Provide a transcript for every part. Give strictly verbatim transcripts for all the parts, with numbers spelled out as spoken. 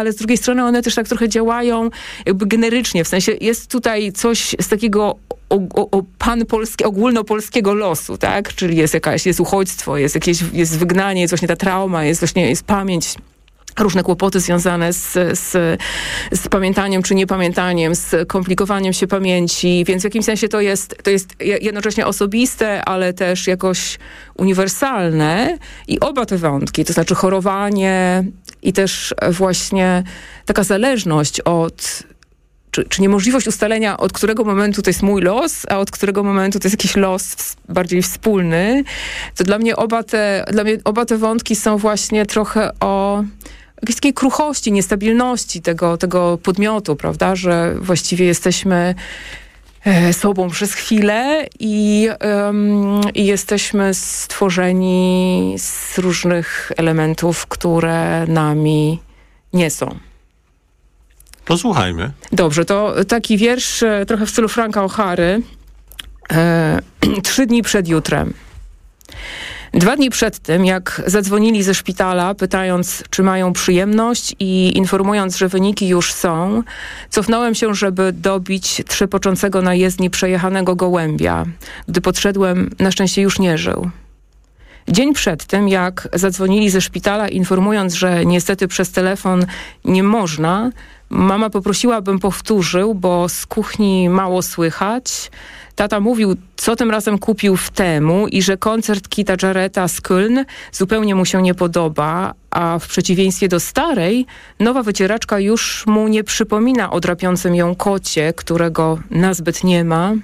ale z drugiej strony one też tak trochę działają jakby generycznie, w sensie jest tutaj coś z takiego o, o, o panpolskiego, ogólnopolskiego losu, tak? Czyli jest jakaś, jest uchodźstwo, jest jakieś, jest wygnanie, jest właśnie ta trauma, jest właśnie, jest pamięć, różne kłopoty związane z, z, z pamiętaniem czy niepamiętaniem, z komplikowaniem się pamięci, więc w jakimś sensie to jest, to jest jednocześnie osobiste, ale też jakoś uniwersalne i oba te wątki, to znaczy chorowanie i też właśnie taka zależność od Czy, czy niemożliwość ustalenia, od którego momentu to jest mój los, a od którego momentu to jest jakiś los bardziej wspólny, to dla mnie oba te, dla mnie oba te wątki są właśnie trochę o jakiejś takiej kruchości, niestabilności tego, tego podmiotu, prawda, że właściwie jesteśmy e, sobą przez chwilę i, um, i jesteśmy stworzeni z różnych elementów, które nami nie są. Posłuchajmy. Dobrze, to taki wiersz e, trochę w stylu Franka O'Hary. E, Trzy dni przed jutrem. Dwa dni przed tym, jak zadzwonili ze szpitala, pytając, czy mają przyjemność i informując, że wyniki już są, cofnąłem się, żeby dobić trzepoczącego na jezdni przejechanego gołębia. Gdy podszedłem, na szczęście już nie żył. Dzień przed tym, jak zadzwonili ze szpitala, informując, że niestety przez telefon nie można, mama poprosiła, abym powtórzył, bo z kuchni mało słychać. Tata mówił, co tym razem kupił w temu i że koncert Kita Jarretta z Köln zupełnie mu się nie podoba, a w przeciwieństwie do starej, nowa wycieraczka już mu nie przypomina o drapiącym ją kocie, którego nazbyt nie ma.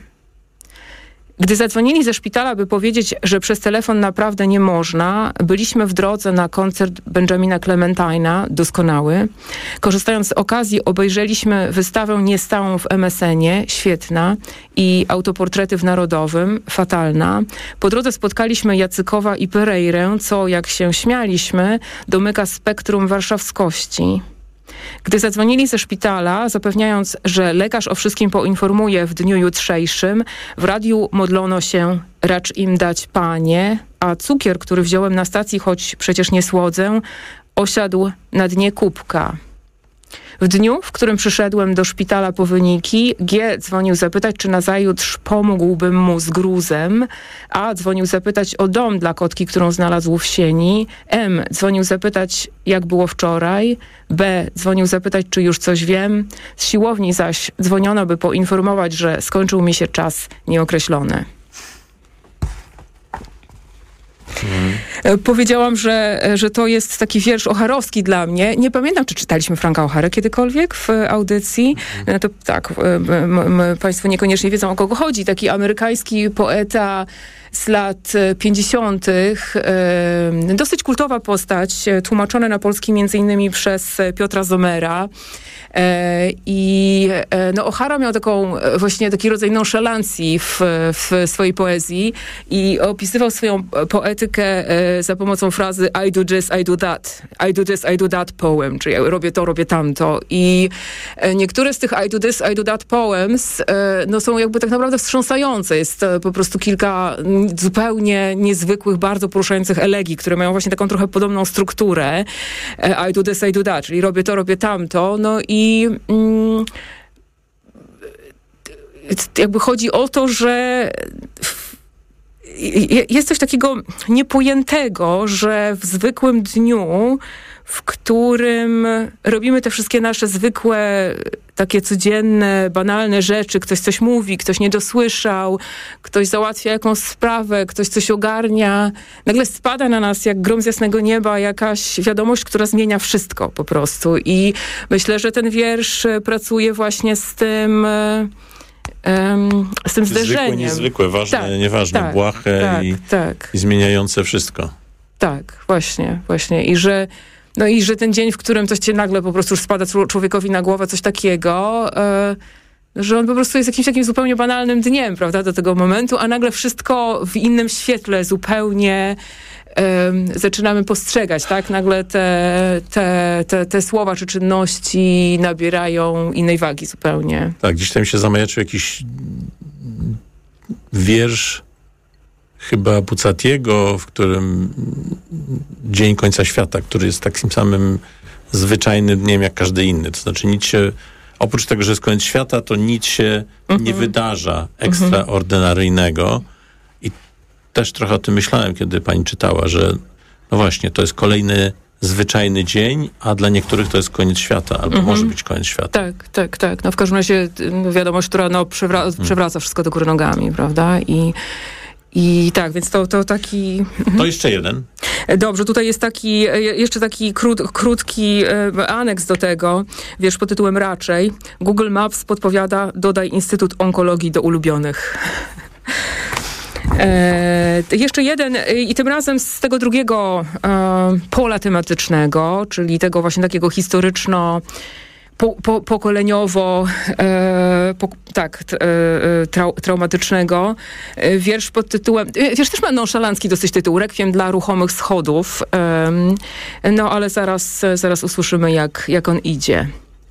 Gdy zadzwonili ze szpitala, by powiedzieć, że przez telefon naprawdę nie można, byliśmy w drodze na koncert Benjamina Clementina, doskonały. Korzystając z okazji, obejrzeliśmy wystawę niestałą w em es en ie, świetna, i autoportrety w Narodowym, fatalna. Po drodze spotkaliśmy Jacykowa i Pereirę, co, jak się śmialiśmy, domyka spektrum warszawskości. Gdy zadzwonili ze szpitala, zapewniając, że lekarz o wszystkim poinformuje w dniu jutrzejszym, w radiu modlono się, racz im dać panie, a cukier, który wziąłem na stacji, choć przecież nie słodzę, osiadł na dnie kubka. W dniu, w którym przyszedłem do szpitala po wyniki, G dzwonił zapytać, czy nazajutrz pomógłbym mu z gruzem. A dzwonił zapytać o dom dla kotki, którą znalazł w sieni. M dzwonił zapytać, jak było wczoraj. B dzwonił zapytać, czy już coś wiem. Z siłowni zaś dzwoniono, by poinformować, że skończył mi się czas nieokreślony. Hmm. Powiedziałam, że, że to jest taki wiersz ocharowski dla mnie. Nie pamiętam, czy czytaliśmy Franka O'Harę kiedykolwiek w audycji. No to tak, m, m, państwo niekoniecznie wiedzą, o kogo chodzi. Taki amerykański poeta z lat pięćdziesiątych. Dosyć kultowa postać, tłumaczona na polski między innymi przez Piotra Zomera. I no, O'Hara miał taką właśnie taki rodzaj nonszalancji w, w swojej poezji i opisywał swoją poetykę za pomocą frazy I do this, I do that. I do this, I do that poem, czyli robię to, robię tamto. I niektóre z tych I do this, I do that poems no, są jakby tak naprawdę wstrząsające. Jest po prostu kilka zupełnie niezwykłych, bardzo poruszających elegii, które mają właśnie taką trochę podobną strukturę. I do this, I do that, czyli robię to, robię tamto. No i I mm, jakby chodzi o to, że w, jest coś takiego niepojętego, że w zwykłym dniu, w którym robimy te wszystkie nasze zwykłe, takie codzienne, banalne rzeczy, ktoś coś mówi, ktoś nie dosłyszał, ktoś załatwia jakąś sprawę, ktoś coś ogarnia, nagle spada na nas jak grom z jasnego nieba jakaś wiadomość, która zmienia wszystko po prostu. I myślę, że ten wiersz pracuje właśnie z tym... Um, z tym zderzeniem. Zwykłe, niezwykłe, ważne, tak, nieważne, tak, błahe tak, i, tak. i zmieniające wszystko. Tak, właśnie, właśnie. I że, no i że ten dzień, w którym coś cię nagle po prostu już spada człowiekowi na głowę, coś takiego, e, że on po prostu jest jakimś takim zupełnie banalnym dniem, prawda, do tego momentu, a nagle wszystko w innym świetle zupełnie um, zaczynamy postrzegać, tak? Nagle te, te, te, te słowa czy czynności nabierają innej wagi zupełnie. Tak, gdzieś tam się zamajaczył jakiś wiersz chyba Pucatiego, w którym Dzień końca świata, który jest takim samym zwyczajnym dniem jak każdy inny. To znaczy nic się, oprócz tego, że jest koniec świata, to nic się mhm. nie wydarza ekstraordynaryjnego. I też trochę o tym myślałem, kiedy pani czytała, że no właśnie, to jest kolejny zwyczajny dzień, a dla niektórych to jest koniec świata, albo mhm. może być koniec świata. Tak, tak, tak. No w każdym razie wiadomość, która no, przewra- mhm. przewraca wszystko do góry nogami, prawda? I I tak, więc to, to taki... To jeszcze jeden. Dobrze, tutaj jest taki, jeszcze taki krót, krótki aneks do tego, wiesz, pod tytułem raczej. Google Maps podpowiada, dodaj Instytut Onkologii do ulubionych. E, jeszcze jeden i tym razem z tego drugiego e, pola tematycznego, czyli tego właśnie takiego historyczno Po, po, pokoleniowo, e, po, tak, e, trau, traumatycznego. E, wiersz pod tytułem, wiersz też ma nonszalancki dosyć tytuł, Rekwiem dla ruchomych schodów. E, no ale zaraz, zaraz usłyszymy, jak, jak on idzie.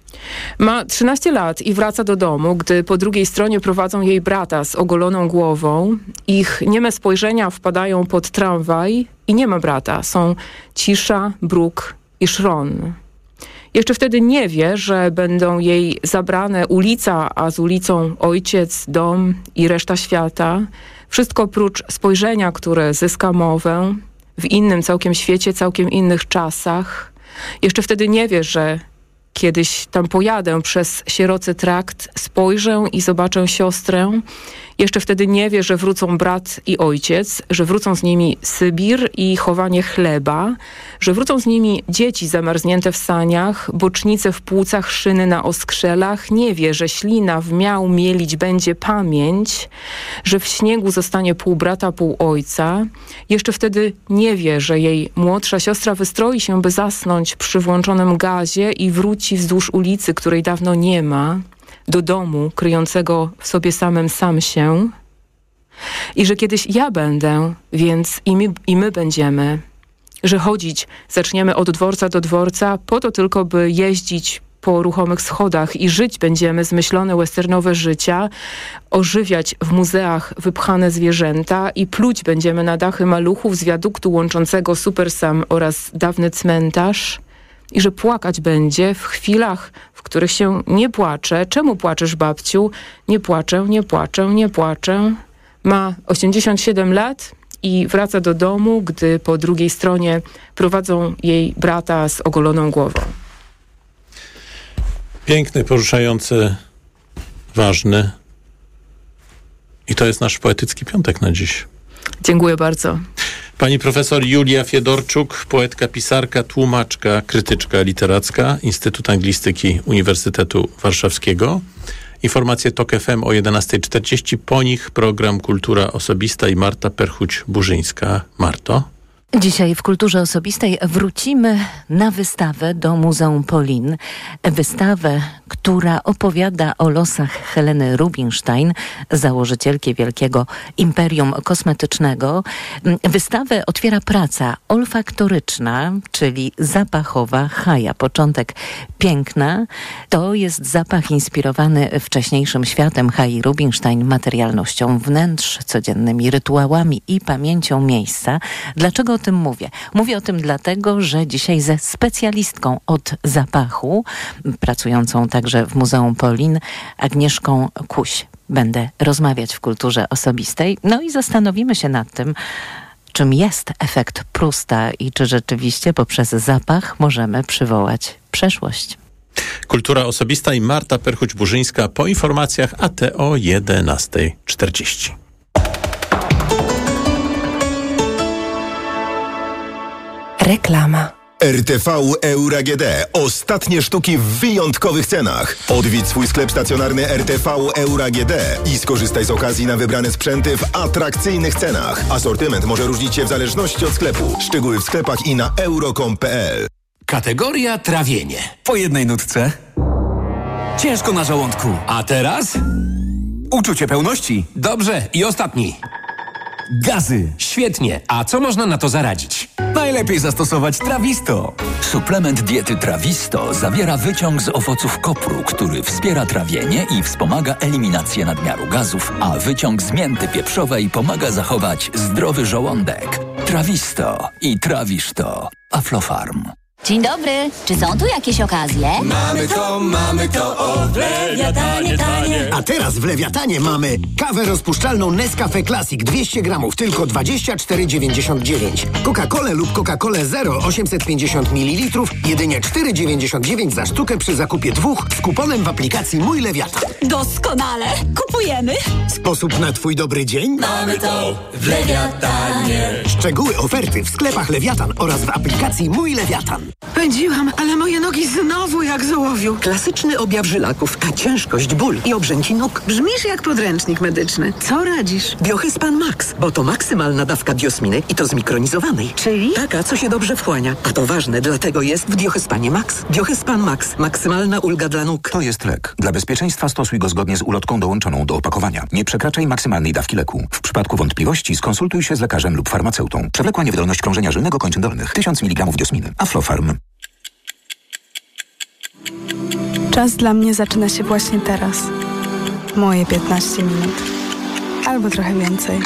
Ma trzynaście lat i wraca do domu, gdy po drugiej stronie prowadzą jej brata z ogoloną głową. Ich nieme spojrzenia wpadają pod tramwaj i nie ma brata. Są cisza, bruk i szron. Jeszcze wtedy nie wie, że będą jej zabrane ulica, a z ulicą ojciec, dom i reszta świata. Wszystko prócz spojrzenia, które zyska mowę w innym całkiem świecie, całkiem innych czasach. Jeszcze wtedy nie wie, że kiedyś tam pojadę przez sierocy trakt, spojrzę i zobaczę siostrę. Jeszcze wtedy nie wie, że wrócą brat i ojciec, że wrócą z nimi Sybir i chowanie chleba, że wrócą z nimi dzieci zamarznięte w saniach, bocznice w płucach, szyny na oskrzelach. Nie wie, że ślina w miał mielić będzie pamięć, że w śniegu zostanie pół brata, pół ojca. Jeszcze wtedy nie wie, że jej młodsza siostra wystroi się, by zasnąć przy włączonym gazie i wróci wzdłuż ulicy, której dawno nie ma, do domu kryjącego w sobie samym sam się i że kiedyś ja będę, więc i my, i my będziemy, że chodzić zaczniemy od dworca do dworca po to tylko, by jeździć po ruchomych schodach i żyć będziemy zmyślone westernowe życia, ożywiać w muzeach wypchane zwierzęta i pluć będziemy na dachy maluchów z wiaduktu łączącego Supersam oraz dawny cmentarz. I że płakać będzie w chwilach, w których się nie płacze. Czemu płaczesz, babciu? Nie płaczę, nie płaczę, nie płaczę. Ma osiemdziesiąt siedem lat i wraca do domu, gdy po drugiej stronie prowadzą jej brata z ogoloną głową. Piękny, poruszający, ważny. I to jest nasz poetycki piątek na dziś. Dziękuję bardzo. Pani profesor Julia Fiedorczuk, poetka, pisarka, tłumaczka, krytyczka literacka, Instytut Anglistyki Uniwersytetu Warszawskiego. Informacje Tok F M o jedenasta czterdzieści, po nich program Kultura Osobista i Marta Perchuć-Burzyńska. Marto? Dzisiaj w Kulturze Osobistej wrócimy na wystawę do Muzeum Polin. Wystawę, która opowiada o losach Heleny Rubinstein, założycielki wielkiego imperium kosmetycznego. Wystawę otwiera praca olfaktoryczna, czyli zapachowa Chaja. Początek piękna. To jest zapach inspirowany wcześniejszym światem Chai Rubinstein, materialnością wnętrz, codziennymi rytuałami i pamięcią miejsca. Dlaczego o tym mówię? Mówię o tym dlatego, że dzisiaj ze specjalistką od zapachu, pracującą także w Muzeum Polin, Agnieszką Kuś, będę rozmawiać w Kulturze Osobistej. No i zastanowimy się nad tym, czym jest efekt Prusta i czy rzeczywiście poprzez zapach możemy przywołać przeszłość. Kultura Osobista i Marta Perchuć-Burzyńska po informacjach, a te o jedenasta czterdzieści. Reklama. R T V Euro A G D. Ostatnie sztuki w wyjątkowych cenach. Odwiedź swój sklep stacjonarny R T V Euro A G D i skorzystaj z okazji na wybrane sprzęty w atrakcyjnych cenach. Asortyment może różnić się w zależności od sklepu. Szczegóły w sklepach i na euro kropka com kropka p l. Kategoria trawienie. Po jednej nutce. Ciężko na żołądku. A teraz? Uczucie pełności. Dobrze. I ostatni. Gazy. Świetnie. A co można na to zaradzić? Najlepiej zastosować Trawisto. Suplement diety Trawisto zawiera wyciąg z owoców kopru, który wspiera trawienie i wspomaga eliminację nadmiaru gazów, a wyciąg z mięty pieprzowej pomaga zachować zdrowy żołądek. Trawisto i trawisz to. Aflofarm. Dzień dobry, czy są tu jakieś okazje? Mamy to, mamy to, o w Lewiatanie tanie. A teraz w Lewiatanie mamy kawę rozpuszczalną Nescafe Classic dwieście gramów, tylko dwadzieścia cztery dziewięćdziesiąt dziewięć. Coca-Colę lub Coca-Colę Zero osiemset pięćdziesiąt mililitrów, jedynie cztery dziewięćdziesiąt dziewięć za sztukę przy zakupie dwóch z kuponem w aplikacji Mój Lewiatan. Doskonale, kupujemy. Sposób na twój dobry dzień? Mamy to w Lewiatanie. Szczegóły oferty w sklepach Lewiatan oraz w aplikacji Mój Lewiatan. Pędziłam, ale moje nogi znowu jak z ołowiu. Klasyczny objaw żylaków, a ciężkość, ból i obrzęki nóg. Brzmisz jak podręcznik medyczny. Co radzisz? Biohyspan Max, bo to maksymalna dawka biosminy i to zmikronizowanej. Czyli? Taka, co się dobrze wchłania. A to ważne, dlatego jest w Biohyspanie Max. Biohyspan Max. Maksymalna ulga dla nóg. To jest lek. Dla bezpieczeństwa stosuj go zgodnie z ulotką dołączoną do opakowania. Nie przekraczaj maksymalnej dawki leku. W przypadku wątpliwości skonsultuj się z lekarzem lub farmaceutą. Przewlekła niewydolność krążenia żylnego kończyn dolnych. tysiąc miligramów diosminy. Aflofarm. Czas dla mnie zaczyna się właśnie teraz. Moje piętnaście minut. Albo trochę więcej.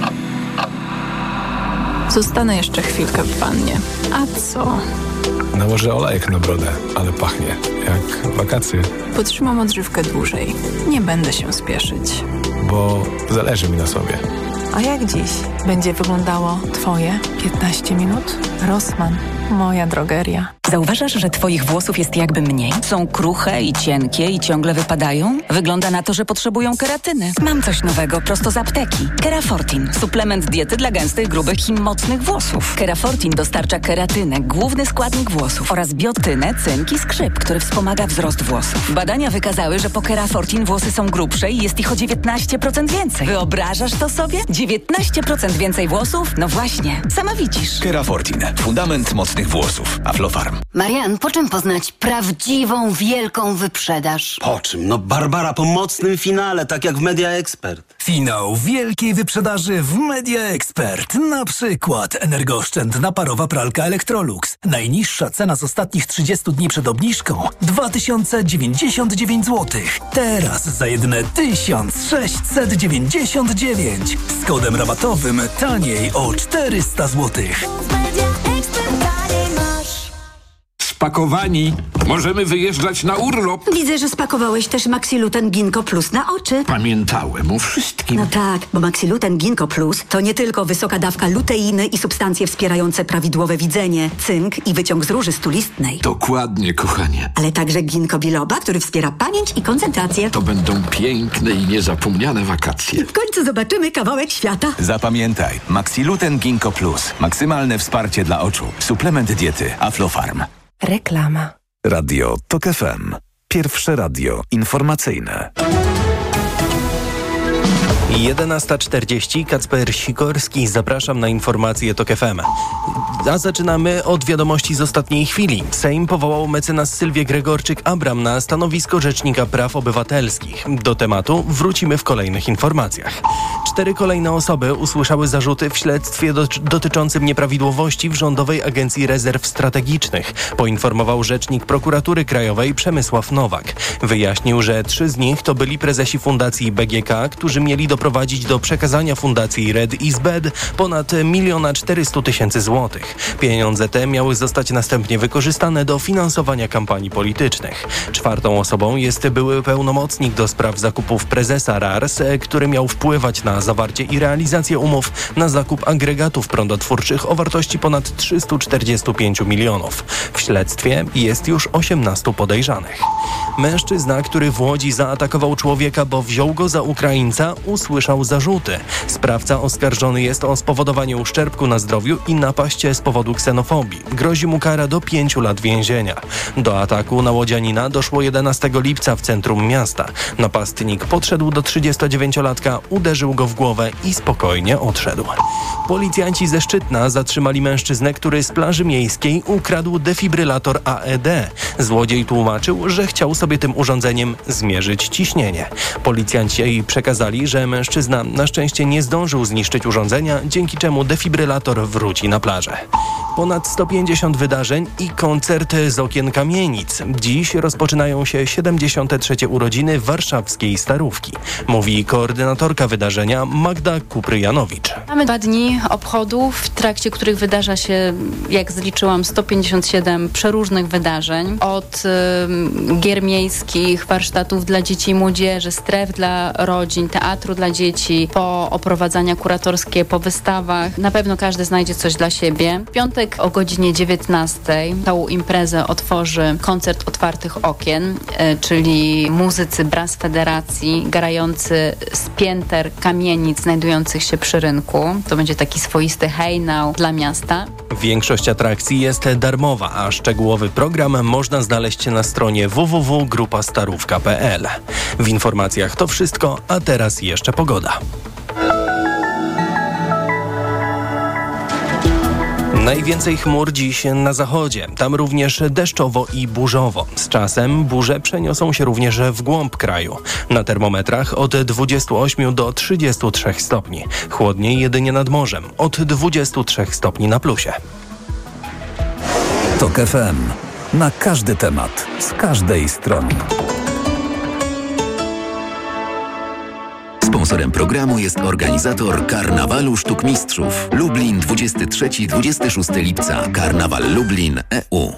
Zostanę jeszcze chwilkę w wannie. A co? Nałożę olejek na brodę, ale pachnie jak wakacje. Potrzymam odżywkę dłużej. Nie będę się spieszyć. Bo zależy mi na sobie. A jak dziś będzie wyglądało twoje piętnaście minut? Rossmann, moja drogeria. Zauważasz, że twoich włosów jest jakby mniej? Są kruche i cienkie i ciągle wypadają? Wygląda na to, że potrzebują keratyny. Mam coś nowego prosto z apteki. Kerafortin. Suplement diety dla gęstych, grubych i mocnych włosów. Kerafortin dostarcza keratynę, główny składnik włosów, oraz biotynę, cynk i skrzyp, który wspomaga wzrost włosów. Badania wykazały, że po Kerafortin włosy są grubsze i jest ich o dziewiętnaście procent więcej. Wyobrażasz to sobie? dziewiętnaście procent więcej włosów? No właśnie, sama widzisz. Kerafortin. Fundament mocnych włosów. Aflofarm. Marian, po czym poznać prawdziwą, wielką wyprzedaż? Po czym? No Barbara, po mocnym finale, tak jak w Media Expert. Finał wielkiej wyprzedaży w Media Expert. Na przykład energooszczędna parowa pralka Electrolux. Najniższa cena z ostatnich trzydziestu dni przed obniżką dwa tysiące dziewięćdziesiąt dziewięć złotych. Teraz za jedyne tysiąc sześćset dziewięćdziesiąt dziewięć. Z kodem rabatowym taniej o czterysta złotych. Spakowani. Możemy wyjeżdżać na urlop. Widzę, że spakowałeś też Maxiluten Ginkgo Plus na oczy. Pamiętałem o wszystkim. No tak, bo Maxiluten Ginkgo Plus to nie tylko wysoka dawka luteiny i substancje wspierające prawidłowe widzenie, cynk i wyciąg z róży stulistnej. Dokładnie, kochanie. Ale także ginkgo biloba, który wspiera pamięć i koncentrację. To będą piękne i niezapomniane wakacje. W końcu zobaczymy kawałek świata. Zapamiętaj. Maxiluten Ginkgo Plus. Maksymalne wsparcie dla oczu. Suplement diety Aflofarm. Reklama. Radio Tok F M. Pierwsze radio informacyjne. jedenasta czterdzieści, Kacper Sikorski, zapraszam na informacje Tok F M. A zaczynamy od wiadomości z ostatniej chwili. Sejm powołał mecenas Sylwię Gregorczyk-Abram na stanowisko Rzecznika Praw Obywatelskich. Do tematu wrócimy w kolejnych informacjach. Cztery kolejne osoby usłyszały zarzuty w śledztwie do, dotyczącym nieprawidłowości w Rządowej Agencji Rezerw Strategicznych, poinformował rzecznik Prokuratury Krajowej Przemysław Nowak. Wyjaśnił, że trzy z nich to byli prezesi Fundacji B G K, którzy mieli doprowadzić do przekazania Fundacji Red i Zbed ponad miliona czterysta tysięcy złotych. Pieniądze te miały zostać następnie wykorzystane do finansowania kampanii politycznych. Czwartą osobą jest były pełnomocnik do spraw zakupów prezesa R A R S, który miał wpływać na zawarcie i realizację umów na zakup agregatów prądotwórczych o wartości ponad trzysta czterdzieści pięć milionów. W śledztwie jest już osiemnastu podejrzanych. Mężczyzna, który w Łodzi zaatakował człowieka, bo wziął go za Ukraińca, usłyszał zarzuty. Sprawca oskarżony jest o spowodowanie uszczerbku na zdrowiu i napaść z powodu ksenofobii. Grozi mu kara do pięciu lat więzienia. Do ataku na łodzianina doszło jedenastego lipca w centrum miasta. Napastnik podszedł do trzydziestodziewięciolatka, uderzył go w głowę i spokojnie odszedł. Policjanci ze Szczytna zatrzymali mężczyznę, który z plaży miejskiej ukradł defibrylator A E D. Złodziej tłumaczył, że chciał sobie sobie tym urządzeniem zmierzyć ciśnienie. Policjanci przekazali, że mężczyzna na szczęście nie zdążył zniszczyć urządzenia, dzięki czemu defibrylator wróci na plażę. Ponad sto pięćdziesiąt wydarzeń i koncert z okien kamienic. Dziś rozpoczynają się siedemdziesiąte trzecie urodziny warszawskiej Starówki, mówi koordynatorka wydarzenia Magda Kupryjanowicz. Mamy dwa dni obchodów, w trakcie których wydarza się, jak zliczyłam, sto pięćdziesiąt siedem przeróżnych wydarzeń. Od y, gier miejskich, warsztatów dla dzieci i młodzieży, stref dla rodzin, teatru dla dzieci, po oprowadzania kuratorskie, po wystawach. Na pewno każdy znajdzie coś dla siebie. W piątek o godzinie dziewiętnastej tą imprezę otworzy koncert otwartych okien, y, czyli muzycy Brass Federacji grający z pięter kamienic znajdujących się przy rynku. To będzie taki swoisty hejnał dla miasta. Większość atrakcji jest darmowa, a szczegółowy program można znaleźć na stronie w w w kropka grupa starówka kropka p l. W informacjach to wszystko, a teraz jeszcze pogoda. Najwięcej chmur dziś na zachodzie. Tam również deszczowo i burzowo. Z czasem burze przeniosą się również w głąb kraju. Na termometrach od dwudziestu ośmiu do trzydziestu trzech stopni. Chłodniej jedynie nad morzem. Od dwudziestu trzech stopni na plusie. TOK F M. Na każdy temat. Z każdej strony. Sponsorem programu jest organizator Karnawalu Sztuk Mistrzów. Lublin dwudziestego trzeciego do dwudziestego szóstego lipca. Karnawal Lublin E U.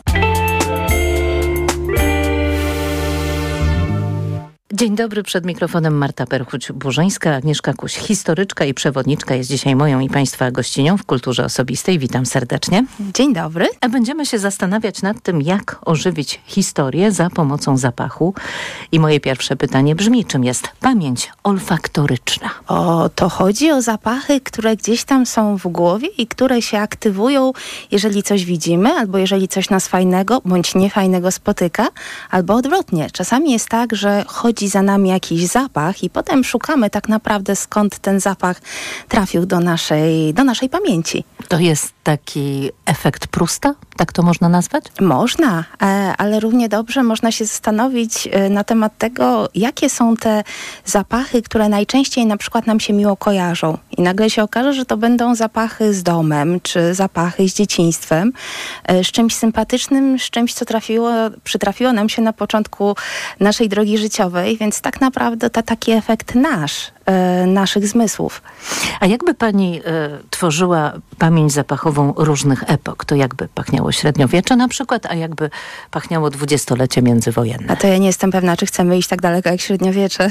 Dzień dobry, przed mikrofonem Marta Perchuć-Burzyńska, Agnieszka Kuś, historyczka i przewodniczka, jest dzisiaj moją i Państwa gościnią w Kulturze Osobistej. Witam serdecznie. Dzień dobry. A będziemy się zastanawiać nad tym, jak ożywić historię za pomocą zapachu. I moje pierwsze pytanie brzmi, czym jest pamięć olfaktoryczna? O, to chodzi o zapachy, które gdzieś tam są w głowie i które się aktywują, jeżeli coś widzimy, albo jeżeli coś nas fajnego bądź niefajnego spotyka, albo odwrotnie. Czasami jest tak, że chodzi za nami jakiś zapach i potem szukamy tak naprawdę, skąd ten zapach trafił do naszej, do naszej pamięci. To jest taki efekt Prusta? Tak to można nazwać? Można, ale równie dobrze można się zastanowić na temat tego, jakie są te zapachy, które najczęściej na przykład nam się miło kojarzą. I nagle się okaże, że to będą zapachy z domem, czy zapachy z dzieciństwem, z czymś sympatycznym, z czymś, co trafiło, przytrafiło nam się na początku naszej drogi życiowej, więc tak naprawdę to taki efekt nasz, e, naszych zmysłów. A jakby pani e, tworzyła pamięć zapachową różnych epok, to jakby pachniało średniowiecze na przykład, a jakby pachniało dwudziestolecie międzywojenne? A to ja nie jestem pewna, czy chcemy iść tak daleko jak średniowiecze.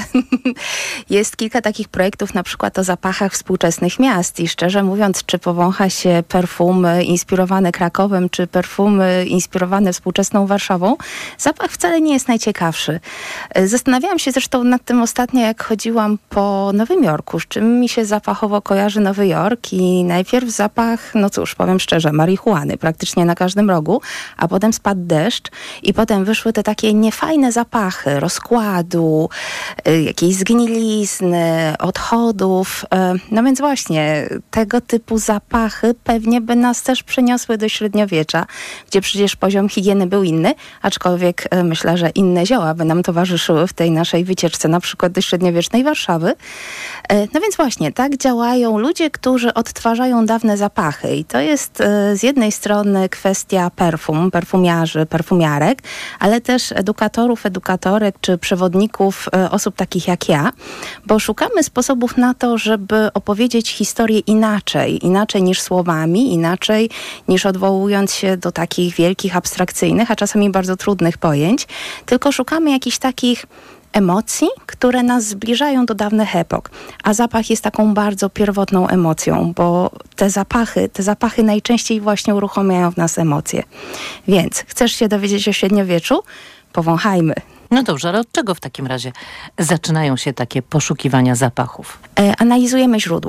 Jest kilka takich projektów, na przykład o zapachach współczesnych miast i szczerze mówiąc, czy powącha się perfumy inspirowane Krakowem, czy perfumy inspirowane współczesną Warszawą, zapach wcale nie jest najciekawszy. Zastanawiałam się zresztą nad tym ostatnio, jak chodziłam po Nowym Jorku, z czym mi się zapachowo kojarzy Nowy Jork i najpierw zapach, no cóż, powiem szczerze, marihuany praktycznie na każdym rogu, a potem spadł deszcz i potem wyszły te takie niefajne zapachy rozkładu, y, jakiejś zgnilizny, odchodów. Y, no więc właśnie, tego typu zapachy pewnie by nas też przeniosły do średniowiecza, gdzie przecież poziom higieny był inny, aczkolwiek y, myślę, że inne zioła by nam towarzyszyły w tej naszej wycieczce, na przykład do średniowiecznej Warszawy. No więc właśnie, tak działają ludzie, którzy odtwarzają dawne zapachy i to jest z jednej strony kwestia perfum, perfumiarzy, perfumiarek, ale też edukatorów, edukatorek czy przewodników osób takich jak ja, bo szukamy sposobów na to, żeby opowiedzieć historię inaczej, inaczej niż słowami, inaczej niż odwołując się do takich wielkich, abstrakcyjnych, a czasami bardzo trudnych pojęć, tylko szukamy jakichś takich emocji, które nas zbliżają do dawnych epok. A zapach jest taką bardzo pierwotną emocją, bo te zapachy, te zapachy najczęściej właśnie uruchamiają w nas emocje. Więc chcesz się dowiedzieć o średniowieczu? Powąchajmy. No dobrze, ale od czego w takim razie zaczynają się takie poszukiwania zapachów? E, analizujemy źródła.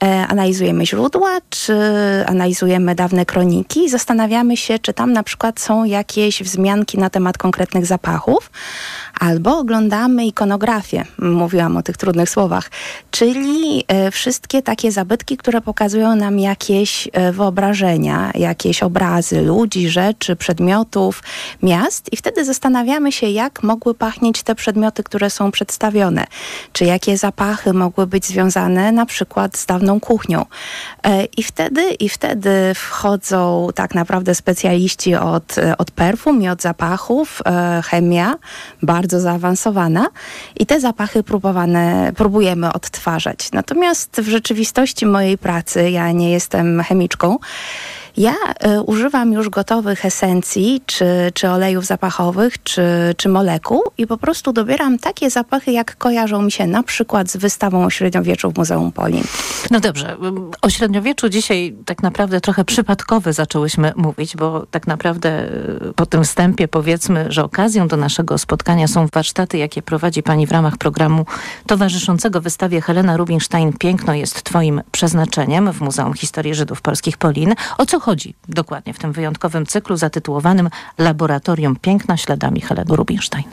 e, analizujemy źródła, czy analizujemy dawne kroniki, zastanawiamy się, czy tam na przykład są jakieś wzmianki na temat konkretnych zapachów, albo oglądamy ikonografię, mówiłam o tych trudnych słowach, czyli e, wszystkie takie zabytki, które pokazują nam jakieś e, wyobrażenia, jakieś obrazy ludzi, rzeczy, przedmiotów, miast i wtedy zastanawiamy się, jak mogły pachnieć te przedmioty, które są przedstawione. Czy jakie zapachy mogły być związane na przykład z dawną kuchnią. E, I wtedy, i wtedy wchodzą tak naprawdę specjaliści od, od perfum i od zapachów, e, chemia, bardzo zaawansowana i te zapachy próbowane, próbujemy odtwarzać. Natomiast w rzeczywistości mojej pracy, ja nie jestem chemiczką, ja y, używam już gotowych esencji, czy, czy olejów zapachowych, czy, czy molekuł i po prostu dobieram takie zapachy, jak kojarzą mi się na przykład z wystawą o średniowieczu w Muzeum Polin. No dobrze, o średniowieczu dzisiaj tak naprawdę trochę przypadkowo zaczęłyśmy mówić, bo tak naprawdę po tym wstępie powiedzmy, że okazją do naszego spotkania są warsztaty, jakie prowadzi pani w ramach programu towarzyszącego wystawie Helena Rubinstein Piękno jest twoim przeznaczeniem w Muzeum Historii Żydów Polskich Polin. O co chodzi dokładnie w tym wyjątkowym cyklu zatytułowanym Laboratorium Piękna śladami Heleny Rubinstein?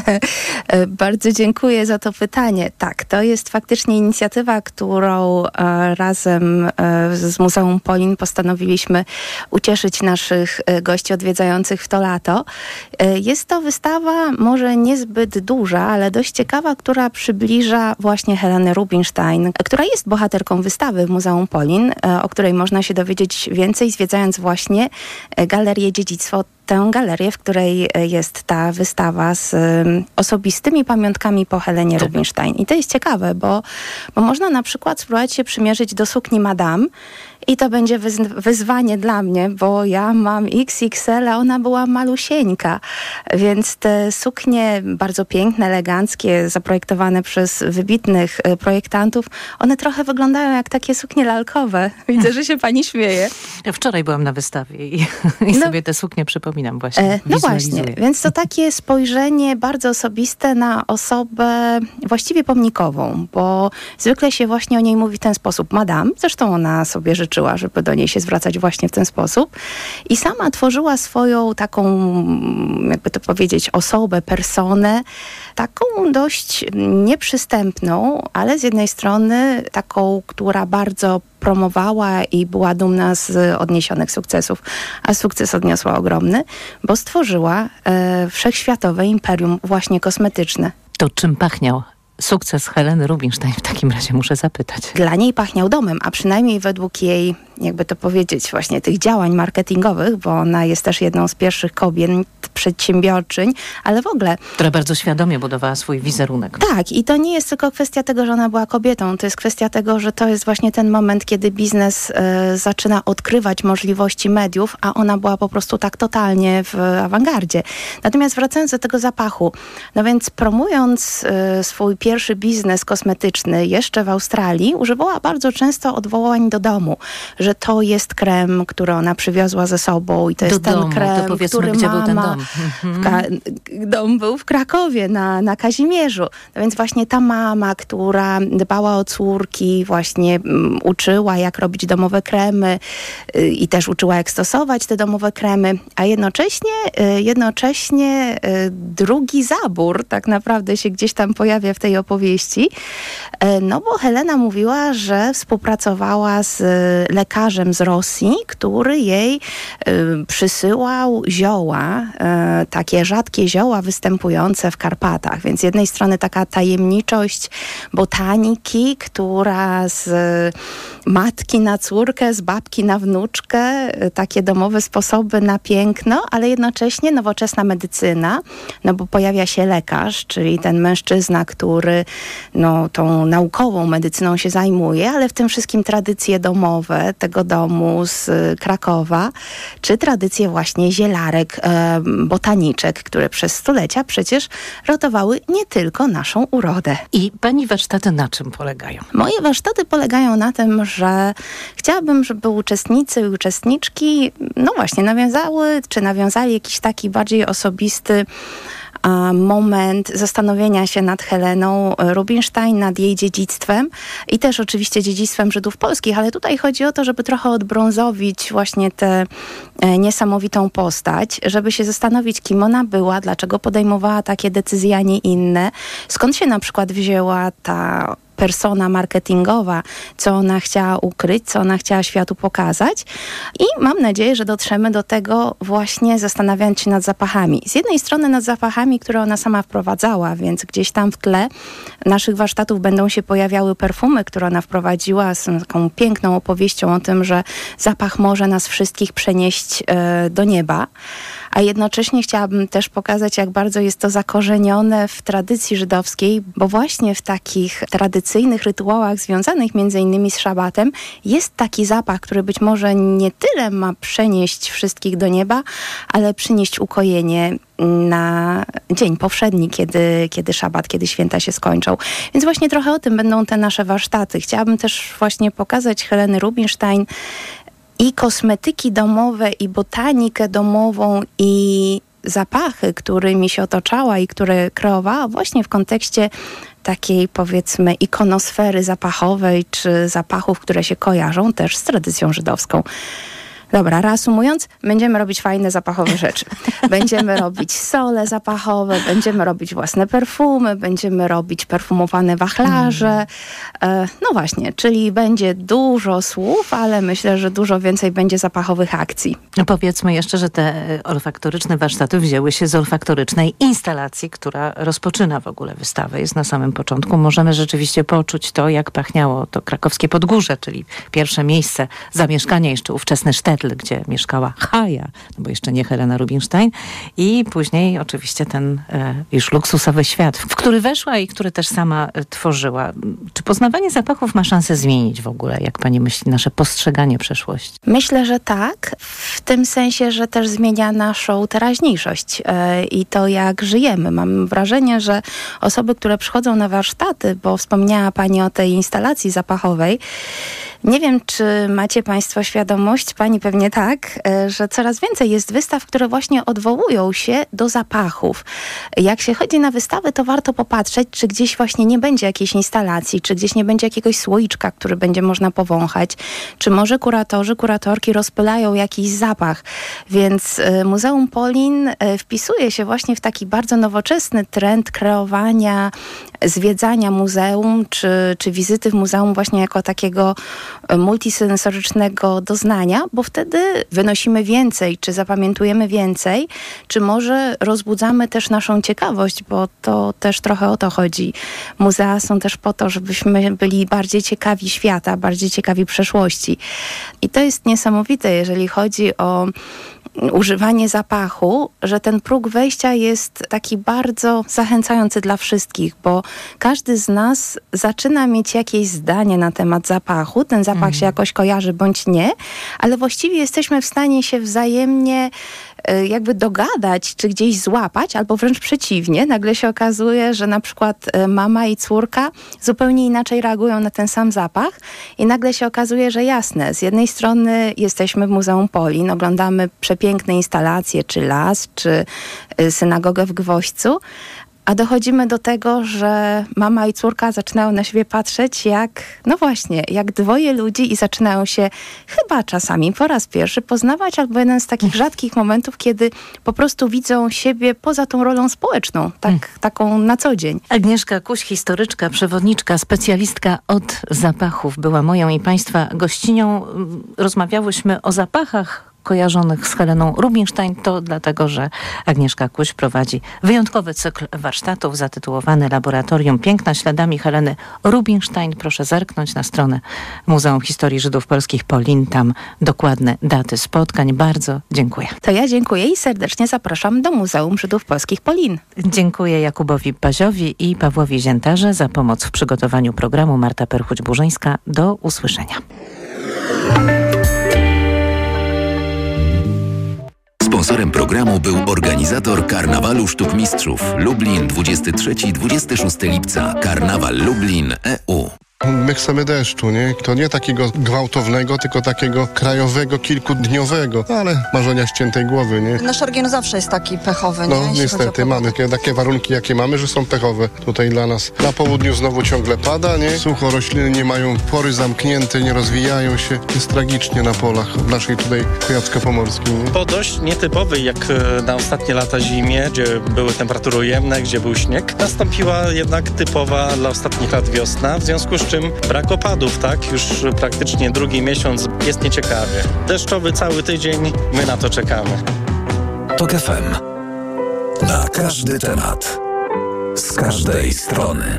Bardzo dziękuję za to pytanie. Tak, to jest faktycznie inicjatywa, którą e, razem e, z Muzeum Polin postanowiliśmy ucieszyć naszych e, gości odwiedzających w to lato. E, jest to wystawa może niezbyt duża, ale dość ciekawa, która przybliża właśnie Helenę Rubinstein, która jest bohaterką wystawy w Muzeum Polin, e, o której można się dowiedzieć więcej, zwiedzając właśnie Galerię Dziedzictwo, tę galerię, w której jest ta wystawa z um, osobistymi pamiątkami po Helenie Rubinstein. I to jest ciekawe, bo, bo można na przykład spróbować się przymierzyć do sukni Madame i to będzie wyz- wyzwanie dla mnie, bo ja mam iks iks el, a ona była malusieńka. Więc te suknie bardzo piękne, eleganckie, zaprojektowane przez wybitnych e, projektantów, one trochę wyglądają jak takie suknie lalkowe. Widzę, że się pani śmieje. Ja wczoraj byłam na wystawie i, i no, sobie te suknie przypominam właśnie. E, no właśnie, więc to takie spojrzenie bardzo osobiste na osobę właściwie pomnikową, bo zwykle się właśnie o niej mówi w ten sposób. Madame, zresztą ona sobie życzyła, żeby do niej się zwracać właśnie w ten sposób. I sama tworzyła swoją taką, jakby to powiedzieć, osobę, personę, taką dość nieprzystępną, ale z jednej strony taką, która bardzo promowała i była dumna z odniesionych sukcesów, a sukces odniosła ogromny, bo stworzyła e, wszechświatowe imperium właśnie kosmetyczne. To czym pachniał sukces Heleny Rubinstein? W takim razie muszę zapytać. Dla niej pachniał domem, a przynajmniej według jej, jakby to powiedzieć, właśnie tych działań marketingowych, bo ona jest też jedną z pierwszych kobiet przedsiębiorczyń, ale w ogóle... Która bardzo świadomie budowała swój wizerunek. Tak, i to nie jest tylko kwestia tego, że ona była kobietą, to jest kwestia tego, że to jest właśnie ten moment, kiedy biznes y, zaczyna odkrywać możliwości mediów, a ona była po prostu tak totalnie w awangardzie. Natomiast wracając do tego zapachu, no więc promując y, swój pierwszy biznes kosmetyczny jeszcze w Australii, używała bardzo często odwołań do domu, że to jest krem, który ona przywiozła ze sobą i to do jest ten domu, krem, to który gdzie mama... był ten dom? Ka- dom był w Krakowie, na, na Kazimierzu. No więc właśnie ta mama, która dbała o córki, właśnie um, uczyła, jak robić domowe kremy y, i też uczyła, jak stosować te domowe kremy, a jednocześnie, y, jednocześnie y, drugi zabór tak naprawdę się gdzieś tam pojawia w tej opowieści, y, no bo Helena mówiła, że współpracowała z y, lekarzem z Rosji, który jej y, przysyłał zioła, y, takie rzadkie zioła występujące w Karpatach. Więc z jednej strony taka tajemniczość botaniki, która z matki na córkę, z babki na wnuczkę, takie domowe sposoby na piękno, ale jednocześnie nowoczesna medycyna, no bo pojawia się lekarz, czyli ten mężczyzna, który no, tą naukową medycyną się zajmuje, ale w tym wszystkim tradycje domowe tego domu z Krakowa, czy tradycje właśnie zielarek, e, botaniczek, które przez stulecia przecież ratowały nie tylko naszą urodę. I pani warsztaty na czym polegają? Moje warsztaty polegają na tym, że chciałabym, żeby uczestnicy i uczestniczki no właśnie nawiązały, czy nawiązali jakiś taki bardziej osobisty moment zastanowienia się nad Heleną Rubinstein, nad jej dziedzictwem i też oczywiście dziedzictwem Żydów polskich, ale tutaj chodzi o to, żeby trochę odbrązowić właśnie tę niesamowitą postać, żeby się zastanowić, kim ona była, dlaczego podejmowała takie decyzje, a nie inne, skąd się na przykład wzięła ta persona marketingowa, co ona chciała ukryć, co ona chciała światu pokazać i mam nadzieję, że dotrzemy do tego właśnie zastanawiając się nad zapachami. Z jednej strony nad zapachami, które ona sama wprowadzała, więc gdzieś tam w tle naszych warsztatów będą się pojawiały perfumy, które ona wprowadziła z taką piękną opowieścią o tym, że zapach może nas wszystkich przenieść e, do nieba. A jednocześnie chciałabym też pokazać, jak bardzo jest to zakorzenione w tradycji żydowskiej, bo właśnie w takich tradycyjnych rytuałach związanych między innymi z szabatem jest taki zapach, który być może nie tyle ma przenieść wszystkich do nieba, ale przynieść ukojenie na dzień powszedni, kiedy, kiedy szabat, kiedy święta się skończą. Więc właśnie trochę o tym będą te nasze warsztaty. Chciałabym też właśnie pokazać Heleny Rubinstein i kosmetyki domowe, i botanikę domową, i zapachy, którymi się otaczała i które kreowała właśnie w kontekście takiej, powiedzmy, ikonosfery zapachowej, czy zapachów, które się kojarzą też z tradycją żydowską. Dobra, reasumując, będziemy robić fajne zapachowe rzeczy. Będziemy robić sole zapachowe, będziemy robić własne perfumy, będziemy robić perfumowane wachlarze. E, no właśnie, czyli będzie dużo słów, ale myślę, że dużo więcej będzie zapachowych akcji. No powiedzmy jeszcze, że te olfaktoryczne warsztaty wzięły się z olfaktorycznej instalacji, która rozpoczyna w ogóle wystawę. Jest na samym początku. Możemy rzeczywiście poczuć to, jak pachniało to krakowskie Podgórze, czyli pierwsze miejsce zamieszkania, jeszcze ówczesny Sztetl, gdzie mieszkała Chaja, no bo jeszcze nie Helena Rubinstein, i później oczywiście ten e, już luksusowy świat, w który weszła i który też sama e, tworzyła. Czy poznawanie zapachów ma szansę zmienić w ogóle, jak pani myśli, nasze postrzeganie przeszłości? Myślę, że tak. W tym sensie, że też zmienia naszą teraźniejszość e, i to, jak żyjemy. Mam wrażenie, że osoby, które przychodzą na warsztaty, bo wspomniała pani o tej instalacji zapachowej, nie wiem, czy macie państwo świadomość, pani pewnie tak, że coraz więcej jest wystaw, które właśnie odwołują się do zapachów. Jak się chodzi na wystawy, to warto popatrzeć, czy gdzieś właśnie nie będzie jakiejś instalacji, czy gdzieś nie będzie jakiegoś słoiczka, który będzie można powąchać, czy może kuratorzy, kuratorki rozpylają jakiś zapach. Więc Muzeum Polin wpisuje się właśnie w taki bardzo nowoczesny trend kreowania, zwiedzania muzeum, czy, czy wizyty w muzeum właśnie jako takiego multisensorycznego doznania, bo wtedy wynosimy więcej, czy zapamiętujemy więcej, czy może rozbudzamy też naszą ciekawość, bo to też trochę o to chodzi. Muzea są też po to, żebyśmy byli bardziej ciekawi świata, bardziej ciekawi przeszłości. I to jest niesamowite, jeżeli chodzi o używanie zapachu, że ten próg wejścia jest taki bardzo zachęcający dla wszystkich, bo każdy z nas zaczyna mieć jakieś zdanie na temat zapachu. Ten zapach mm. się jakoś kojarzy bądź nie, ale właściwie jesteśmy w stanie się wzajemnie jakby dogadać, czy gdzieś złapać, albo wręcz przeciwnie. Nagle się okazuje, że na przykład mama i córka zupełnie inaczej reagują na ten sam zapach i nagle się okazuje, że jasne, z jednej strony jesteśmy w Muzeum Polin, oglądamy przepiękne instalacje, czy las, czy synagogę w Gwoźdzu, a dochodzimy do tego, że mama i córka zaczynają na siebie patrzeć jak, no właśnie, jak dwoje ludzi i zaczynają się chyba czasami po raz pierwszy poznawać, albo jeden z takich rzadkich momentów, kiedy po prostu widzą siebie poza tą rolą społeczną, tak, hmm. taką na co dzień. Agnieszka Kuś, historyczka, przewodniczka, specjalistka od zapachów, była moją i państwa gościnią. Rozmawiałyśmy o zapachach kojarzonych z Heleną Rubinstein, to dlatego, że Agnieszka Kuś prowadzi wyjątkowy cykl warsztatów zatytułowany Laboratorium Piękna śladami Heleny Rubinstein. Proszę zerknąć na stronę Muzeum Historii Żydów Polskich Polin. Tam dokładne daty spotkań. Bardzo dziękuję. To ja dziękuję i serdecznie zapraszam do Muzeum Żydów Polskich Polin. Dziękuję Jakubowi Baziowi i Pawłowi Ziętarze za pomoc w przygotowaniu programu. Marta Perchuć-Burzyńska. Do usłyszenia. Sponsorem programu był organizator Karnawalu Sztuk Mistrzów Lublin dwudziestego trzeciego do dwudziestego szóstego lipca. Karnawal Lublin E U. My chcemy deszczu, nie? To nie takiego gwałtownego, tylko takiego krajowego, kilkudniowego, ale marzenia ściętej głowy, nie? Nasz region zawsze jest taki pechowy, nie? No niestety, mamy takie, takie warunki, jakie mamy, że są pechowe tutaj dla nas. Na południu znowu ciągle pada, nie? Sucho, rośliny nie mają pory zamknięte, nie rozwijają się. Jest tragicznie na polach w naszej tutaj Kujawsko-Pomorskiej, nie? Po dość nietypowej, jak na ostatnie lata zimie, gdzie były temperatury ujemne, gdzie był śnieg, nastąpiła jednak typowa dla ostatnich lat wiosna, w związku z czym brak opadów, tak? Już praktycznie drugi miesiąc jest nieciekawie. Deszczowy cały tydzień, my na to czekamy. TOK F M. Na każdy temat. Z każdej strony.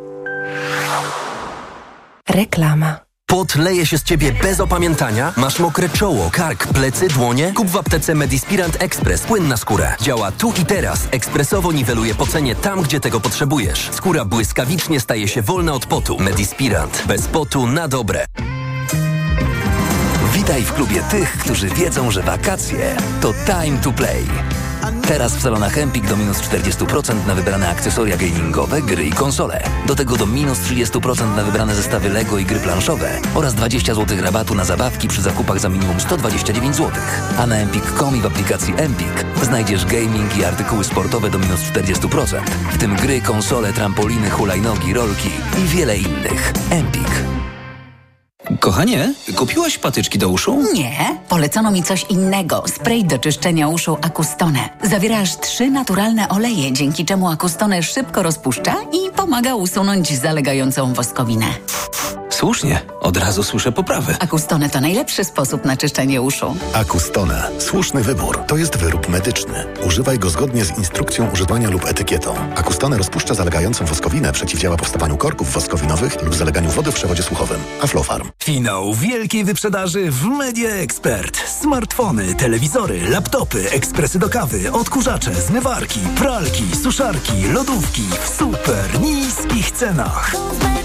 Reklama. Pot leje się z ciebie bez opamiętania? Masz mokre czoło, kark, plecy, dłonie? Kup w aptece Medispirant Express płyn na skórę. Działa tu i teraz. Ekspresowo niweluje pocenie tam, gdzie tego potrzebujesz. Skóra błyskawicznie staje się wolna od potu. Medispirant. Bez potu na dobre. Witaj w klubie tych, którzy wiedzą, że wakacje to time to play. Teraz w salonach Empik do minus czterdzieści procent na wybrane akcesoria gamingowe, gry i konsole. Do tego do minus trzydzieści procent na wybrane zestawy Lego i gry planszowe oraz dwadzieścia złotych rabatu na zabawki przy zakupach za minimum sto dwadzieścia dziewięć złotych. A na empik kropka com i w aplikacji Empik znajdziesz gaming i artykuły sportowe do minus czterdzieści procent, w tym gry, konsole, trampoliny, hulajnogi, rolki i wiele innych. Empik. Kochanie, kupiłaś patyczki do uszu? Nie, polecono mi coś innego. Spray do czyszczenia uszu Acustone. Zawiera aż trzy naturalne oleje, dzięki czemu Acustone szybko rozpuszcza i pomaga usunąć zalegającą woskowinę. Słusznie, od razu słyszę poprawę. Acustone to najlepszy sposób na czyszczenie uszu. Acustone. Słuszny wybór. To jest wyrób medyczny. Używaj go zgodnie z instrukcją używania lub etykietą. Acustone rozpuszcza zalegającą woskowinę, przeciwdziała powstawaniu korków woskowinowych lub zaleganiu wody w przewodzie słuchowym. Aflofarm. Finał wielkiej wyprzedaży w Media Expert. Smartfony, telewizory, laptopy, ekspresy do kawy, odkurzacze, zmywarki, pralki, suszarki, lodówki w super niskich cenach.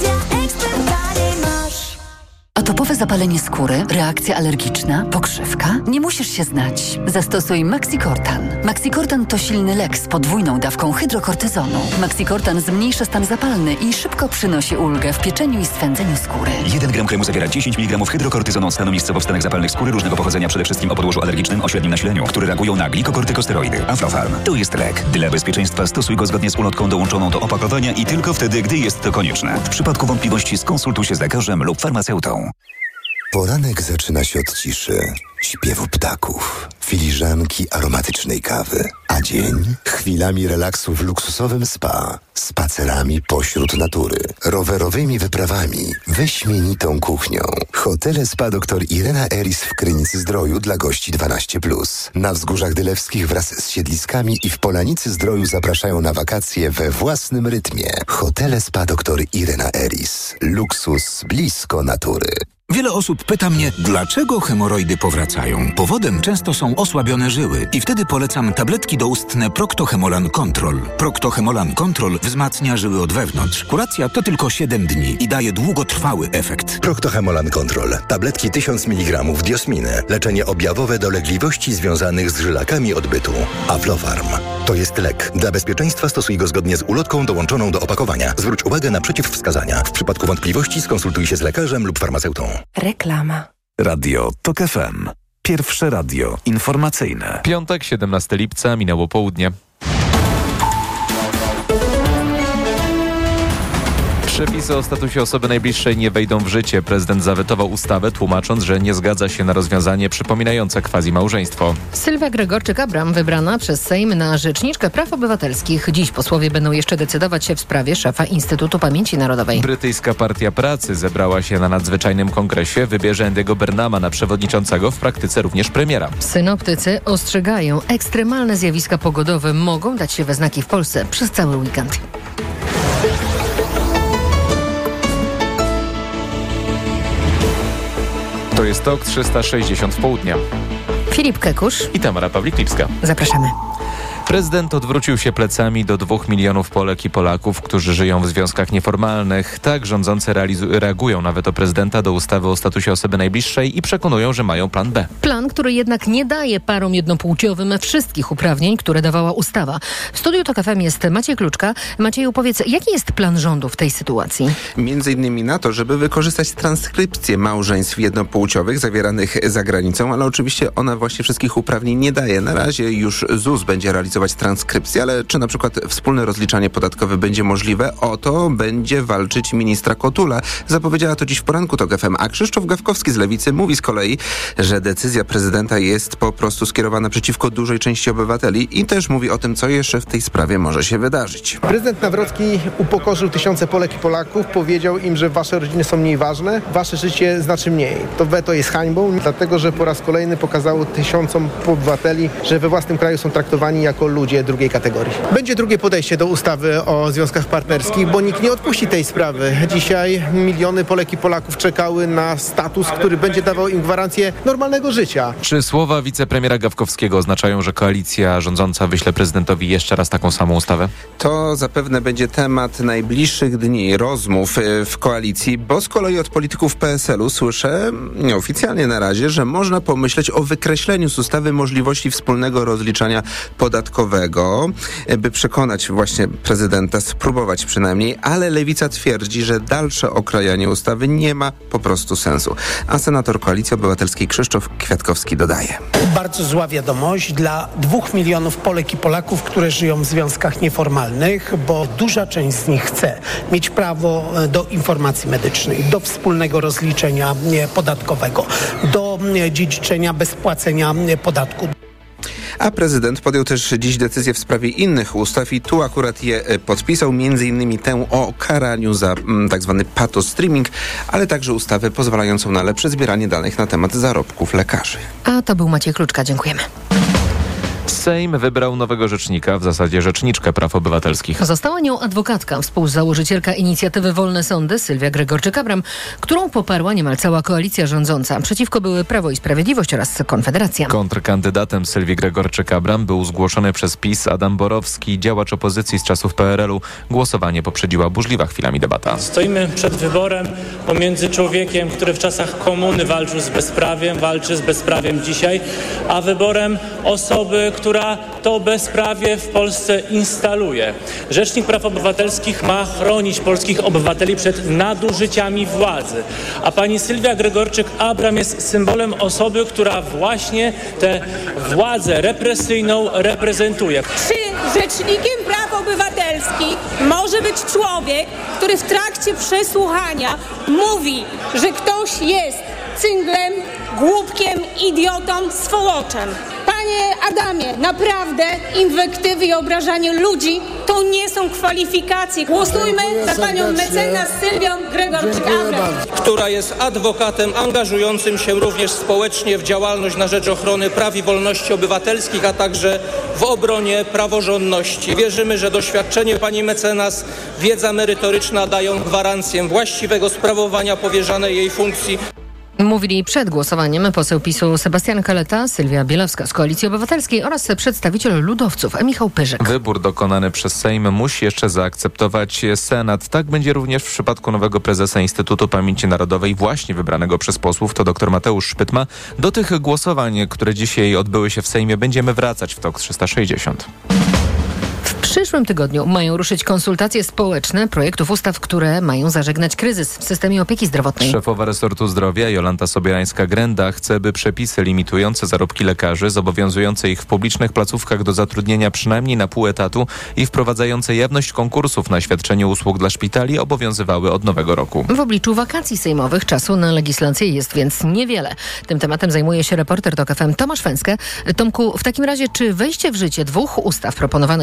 Atopowe zapalenie skóry, reakcja alergiczna, pokrzywka? Nie musisz się znać. Zastosuj Maxicortan. Maxicortan to silny lek z podwójną dawką hydrokortyzonu. Maxicortan zmniejsza stan zapalny i szybko przynosi ulgę w pieczeniu i swędzeniu skóry. jeden gram kremu zawiera dziesięć miligramów hydrokortyzonu od stanu miejscowo wstanek zapalnych skóry różnego pochodzenia, przede wszystkim o podłożu alergicznym o średnim nasileniu, które reagują na glikokortykosteroidy. Aflofarm. To jest lek. Dla bezpieczeństwa stosuj go zgodnie z ulotką dołączoną do opakowania i tylko wtedy, gdy jest to konieczne. W przypadku wątpliwości skonsultuj się z lekarzem lub farmaceutą. Poranek zaczyna się od ciszy, śpiewu ptaków, filiżanki aromatycznej kawy, a dzień chwilami relaksu w luksusowym spa, spacerami pośród natury, rowerowymi wyprawami, wyśmienitą kuchnią. Hotele Spa dr Irena Eris w Krynicy-Zdroju dla gości dwanaście plus. Na Wzgórzach Dylewskich wraz z siedliskami i w Polanicy-Zdroju zapraszają na wakacje we własnym rytmie. Hotele Spa dr Irena Eris. Luksus blisko natury. Wiele osób pyta mnie, dlaczego hemoroidy powracają. Powodem często są osłabione żyły i wtedy polecam tabletki doustne Procto-Hemolan Control. Procto-Hemolan Control wzmacnia żyły od wewnątrz. Kuracja to tylko siedem dni i daje długotrwały efekt. Procto-Hemolan Control. Tabletki tysiąc miligramów diosminy. Leczenie objawowe dolegliwości związanych z żylakami odbytu. Aflofarm. To jest lek. Dla bezpieczeństwa stosuj go zgodnie z ulotką dołączoną do opakowania. Zwróć uwagę na przeciwwskazania. W przypadku wątpliwości skonsultuj się z lekarzem lub farmaceutą. Reklama. Radio TOK F M. Pierwsze radio informacyjne. Piątek, siedemnastego lipca, minęło południe. Przepisy o statusie osoby najbliższej nie wejdą w życie. Prezydent zawetował ustawę, tłumacząc, że nie zgadza się na rozwiązanie przypominające quasi-małżeństwo. Sylwia Gregorczyk-Abram wybrana przez Sejm na rzeczniczkę praw obywatelskich. Dziś posłowie będą jeszcze decydować się w sprawie szefa Instytutu Pamięci Narodowej. Brytyjska Partia Pracy zebrała się na nadzwyczajnym kongresie. Wybierze Andy'ego Burnhama na przewodniczącego, w praktyce również premiera. Synoptycy ostrzegają, ekstremalne zjawiska pogodowe mogą dać się we znaki w Polsce przez cały weekend. To jest TOK trzysta sześćdziesiąt w południa. Filip Kekusz i Tamara Pawlik-Lipska. Zapraszamy. Prezydent odwrócił się plecami do dwóch milionów Polek i Polaków, którzy żyją w związkach nieformalnych. Tak rządzący realizu- reagują na weto prezydenta do ustawy o statusie osoby najbliższej i przekonują, że mają plan B. Plan, który jednak nie daje parom jednopłciowym wszystkich uprawnień, które dawała ustawa. W studiu TOK F M jest Maciej Kluczka. Macieju, powiedz, jaki jest plan rządu w tej sytuacji? Między innymi na to, żeby wykorzystać transkrypcję małżeństw jednopłciowych zawieranych za granicą, ale oczywiście ona właśnie wszystkich uprawnień nie daje. Na razie już Z U S będzie realizować transkrypcję, ale czy na przykład wspólne rozliczanie podatkowe będzie możliwe? O to będzie walczyć ministra Kotula. Zapowiedziała to dziś w poranku TOK F M, a Krzysztof Gawkowski z Lewicy mówi z kolei, że decyzja prezydenta jest po prostu skierowana przeciwko dużej części obywateli i też mówi o tym, co jeszcze w tej sprawie może się wydarzyć. Prezydent Nawrocki upokorzył tysiące Polek i Polaków, powiedział im, że wasze rodziny są mniej ważne, wasze życie znaczy mniej. To weto jest hańbą, dlatego że po raz kolejny pokazało tysiącom obywateli, że we własnym kraju są traktowani jako ludzie drugiej kategorii. Będzie drugie podejście do ustawy o związkach partnerskich, bo nikt nie odpuści tej sprawy. Dzisiaj miliony Polek i Polaków czekały na status, który będzie dawał im gwarancję normalnego życia. Czy słowa wicepremiera Gawkowskiego oznaczają, że koalicja rządząca wyśle prezydentowi jeszcze raz taką samą ustawę? To zapewne będzie temat najbliższych dni rozmów w koalicji, bo z kolei od polityków P S L u słyszę, nieoficjalnie na razie, że można pomyśleć o wykreśleniu z ustawy możliwości wspólnego rozliczania podatkowego, by przekonać właśnie prezydenta, spróbować przynajmniej, ale Lewica twierdzi, że dalsze okrajanie ustawy nie ma po prostu sensu. A senator Koalicji Obywatelskiej Krzysztof Kwiatkowski dodaje. Bardzo zła wiadomość dla dwóch milionów Polek i Polaków, które żyją w związkach nieformalnych, bo duża część z nich chce mieć prawo do informacji medycznej, do wspólnego rozliczenia podatkowego, do dziedziczenia bez płacenia podatku. A prezydent podjął też dziś decyzję w sprawie innych ustaw i tu akurat je podpisał, między innymi tę o karaniu za m, tak zwany patostreaming, ale także ustawę pozwalającą na lepsze zbieranie danych na temat zarobków lekarzy. A to był Maciej Kluczka, dziękujemy. Sejm wybrał nowego rzecznika, w zasadzie rzeczniczkę praw obywatelskich. Została nią adwokatka, współzałożycielka inicjatywy Wolne Sądy, Sylwia Gregorczyk-Abram, którą poparła niemal cała koalicja rządząca. Przeciwko były Prawo i Sprawiedliwość oraz Konfederacja. Kontrkandydatem Sylwii Gregorczyk-Abram był zgłoszony przez PiS Adam Borowski, działacz opozycji z czasów P R L u. Głosowanie poprzedziła burzliwa chwilami debata. Stoimy przed wyborem pomiędzy człowiekiem, który w czasach komuny walczył z bezprawiem, walczy z bezprawiem dzisiaj, a wyborem osoby, która to bezprawie w Polsce instaluje. Rzecznik Praw Obywatelskich ma chronić polskich obywateli przed nadużyciami władzy. A pani Sylwia Gregorczyk-Abram jest symbolem osoby, która właśnie tę władzę represyjną reprezentuje. Czy Rzecznikiem Praw Obywatelskich może być człowiek, który w trakcie przesłuchania mówi, że ktoś jest cynglem, głupkiem, idiotą, swołoczem? Panie Adamie, naprawdę inwektywy i obrażanie ludzi to nie są kwalifikacje. Głosujmy za panią mecenas Sylwią Gregorczyk-Abram, która jest adwokatem angażującym się również społecznie w działalność na rzecz ochrony praw i wolności obywatelskich, a także w obronie praworządności. Wierzymy, że doświadczenie pani mecenas, wiedza merytoryczna dają gwarancję właściwego sprawowania powierzanej jej funkcji. Mówili przed głosowaniem poseł PiSu Sebastian Kaleta, Sylwia Bielawska z Koalicji Obywatelskiej oraz przedstawiciel ludowców Michał Pyrzyk. Wybór dokonany przez Sejm musi jeszcze zaakceptować Senat. Tak będzie również w przypadku nowego prezesa Instytutu Pamięci Narodowej, właśnie wybranego przez posłów, to dr Mateusz Szpytma. Do tych głosowań, które dzisiaj odbyły się w Sejmie, będziemy wracać w TOK trzysta sześćdziesiąt. W przyszłym tygodniu mają ruszyć konsultacje społeczne projektów ustaw, które mają zażegnać kryzys w systemie opieki zdrowotnej. Szefowa resortu zdrowia Jolanta Sobierańska-Grenda chce, by przepisy limitujące zarobki lekarzy, zobowiązujące ich w publicznych placówkach do zatrudnienia przynajmniej na pół etatu i wprowadzające jawność konkursów na świadczenie usług dla szpitali obowiązywały od nowego roku. W obliczu wakacji sejmowych czasu na legislację jest więc niewiele. Tym tematem zajmuje się reporter TOK F M Tomasz Fęskę. Tomku, w takim razie czy wejście w życie dwóch ustaw proponowanych przez resort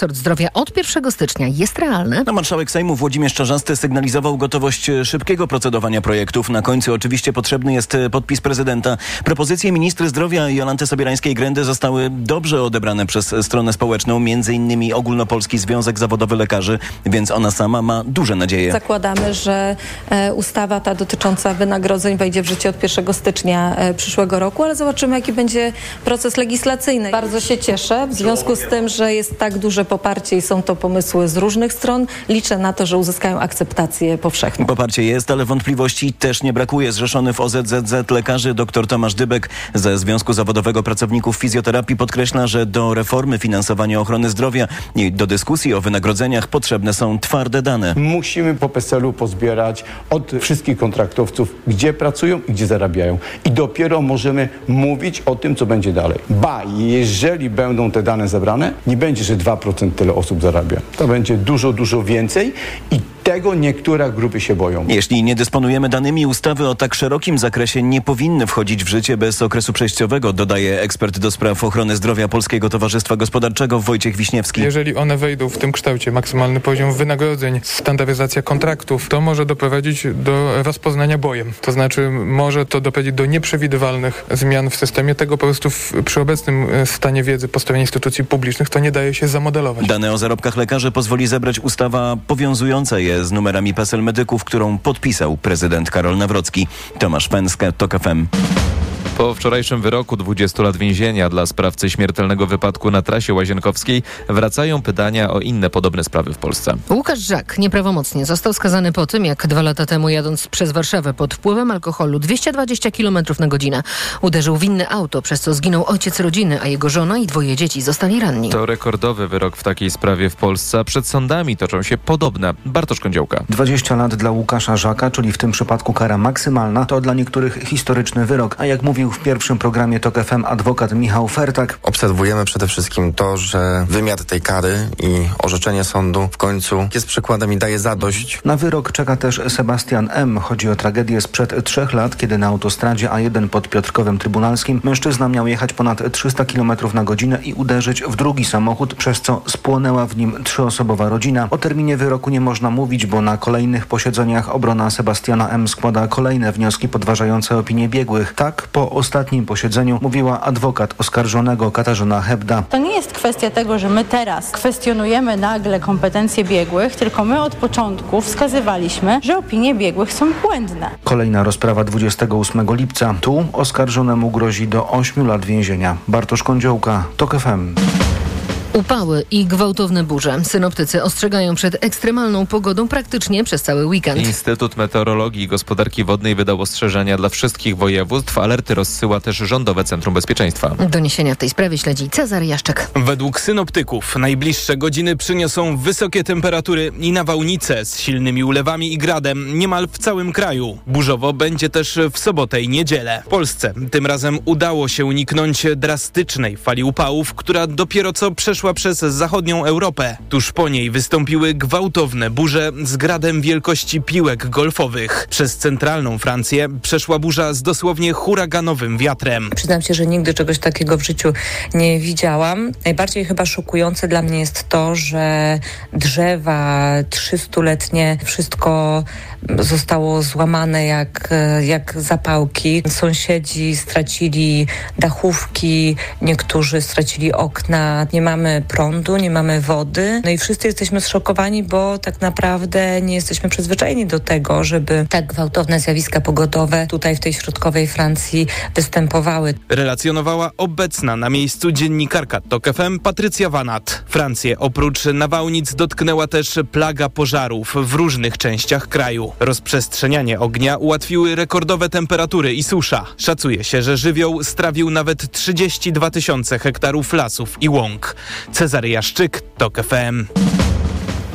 resort zdrowia od pierwszego stycznia jest realny? No, marszałek Sejmu Włodzimierz Czarzasty sygnalizował gotowość szybkiego procedowania projektów. Na końcu oczywiście potrzebny jest podpis prezydenta. Propozycje ministry zdrowia Jolanty Sobierańskiej-Grędy zostały dobrze odebrane przez stronę społeczną, między innymi Ogólnopolski Związek Zawodowy Lekarzy, więc ona sama ma duże nadzieje. Zakładamy, że e, ustawa ta dotycząca wynagrodzeń wejdzie w życie od pierwszego stycznia e, przyszłego roku, ale zobaczymy, jaki będzie proces legislacyjny. Bardzo się cieszę w związku z tym, że jest tak duże poparcie i są to pomysły z różnych stron. Liczę na to, że uzyskają akceptację powszechną. Poparcie jest, ale wątpliwości też nie brakuje. Zrzeszony w O Z Z Z lekarzy dr Tomasz Dybek ze Związku Zawodowego Pracowników Fizjoterapii podkreśla, że do reformy finansowania ochrony zdrowia i do dyskusji o wynagrodzeniach potrzebne są twarde dane. Musimy po P E S E L u pozbierać od wszystkich kontraktowców, gdzie pracują i gdzie zarabiają. I dopiero możemy mówić o tym, co będzie dalej. Ba, jeżeli będą te dane zebrane, nie będzie, że dwa procent tyle osób zarabia. To będzie dużo, dużo więcej i tego niektóre grupy się boją. Jeśli nie dysponujemy danymi, ustawy o tak szerokim zakresie nie powinny wchodzić w życie bez okresu przejściowego, dodaje ekspert do spraw ochrony zdrowia Polskiego Towarzystwa Gospodarczego Wojciech Wiśniewski. Jeżeli one wejdą w tym kształcie, maksymalny poziom wynagrodzeń, standaryzacja kontraktów, to może doprowadzić do rozpoznania bojem. To znaczy może to doprowadzić do nieprzewidywalnych zmian w systemie. Tego po prostu w, przy obecnym stanie wiedzy po stronie instytucji publicznych to nie daje się zamodelować. Dane o zarobkach lekarzy pozwoli zebrać ustawa powiązująca je z numerami PESEL medyków, którą podpisał prezydent Karol Nawrocki. Tomasz Pęska, TOK F M. Po wczorajszym wyroku dwudziestu lat więzienia dla sprawcy śmiertelnego wypadku na trasie łazienkowskiej wracają pytania o inne podobne sprawy w Polsce. Łukasz Żak nieprawomocnie został skazany po tym, jak dwa lata temu jadąc przez Warszawę pod wpływem alkoholu dwieście dwadzieścia kilometrów na godzinę uderzył w inne auto, przez co zginął ojciec rodziny, a jego żona i dwoje dzieci zostali ranni. To rekordowy wyrok w takiej sprawie w Polsce. Przed sądami toczą się podobne. Bartosz Kądziołka. dwadzieścia lat dla Łukasza Żaka, czyli w tym przypadku kara maksymalna, to dla niektórych historyczny wyrok, a jak mówił w pierwszym programie TOK F M adwokat Michał Fertak. Obserwujemy przede wszystkim to, że wymiar tej kary i orzeczenie sądu w końcu jest przykładem i daje zadość. Na wyrok czeka też Sebastian M. Chodzi o tragedię sprzed trzech lat, kiedy na autostradzie A jeden pod Piotrkowem Trybunalskim mężczyzna miał jechać ponad trzysta kilometrów na godzinę i uderzyć w drugi samochód, przez co spłonęła w nim trzyosobowa rodzina. O terminie wyroku nie można mówić, bo na kolejnych posiedzeniach obrona Sebastiana M. składa kolejne wnioski podważające opinię biegłych. Tak, po ostatnim posiedzeniu mówiła adwokat oskarżonego Katarzyna Hebda. To nie jest kwestia tego, że my teraz kwestionujemy nagle kompetencje biegłych, tylko my od początku wskazywaliśmy, że opinie biegłych są błędne. Kolejna rozprawa dwudziestego ósmego lipca. Tu oskarżonemu grozi do ośmiu lat więzienia. Bartosz Kądziołka, TOK F M. Upały i gwałtowne burze. Synoptycy ostrzegają przed ekstremalną pogodą praktycznie przez cały weekend. Instytut Meteorologii i Gospodarki Wodnej wydał ostrzeżenia dla wszystkich województw. Alerty rozsyła też Rządowe Centrum Bezpieczeństwa. Doniesienia w tej sprawie śledzi Cezary Jaszczek. Według synoptyków najbliższe godziny przyniosą wysokie temperatury i nawałnice z silnymi ulewami i gradem niemal w całym kraju. Burzowo będzie też w sobotę i niedzielę. W Polsce tym razem udało się uniknąć drastycznej fali upałów, która dopiero co przeszła przez zachodnią Europę. Tuż po niej wystąpiły gwałtowne burze z gradem wielkości piłek golfowych. Przez centralną Francję przeszła burza z dosłownie huraganowym wiatrem. Przyznam się, że nigdy czegoś takiego w życiu nie widziałam. Najbardziej chyba szokujące dla mnie jest to, że drzewa trzystuletnie, wszystko zostało złamane jak, jak zapałki. Sąsiedzi stracili dachówki, niektórzy stracili okna. Nie mamy prądu, nie mamy wody. No i wszyscy jesteśmy zszokowani, bo tak naprawdę nie jesteśmy przyzwyczajeni do tego, żeby tak gwałtowne zjawiska pogodowe tutaj w tej środkowej Francji występowały. Relacjonowała obecna na miejscu dziennikarka TOK F M Patrycja Wanat. Francję oprócz nawałnic dotknęła też plaga pożarów w różnych częściach kraju. Rozprzestrzenianie ognia ułatwiły rekordowe temperatury i susza. Szacuje się, że żywioł strawił nawet trzydzieści dwa tysiące hektarów lasów i łąk. Cezary Jaszczyk, TOK F M.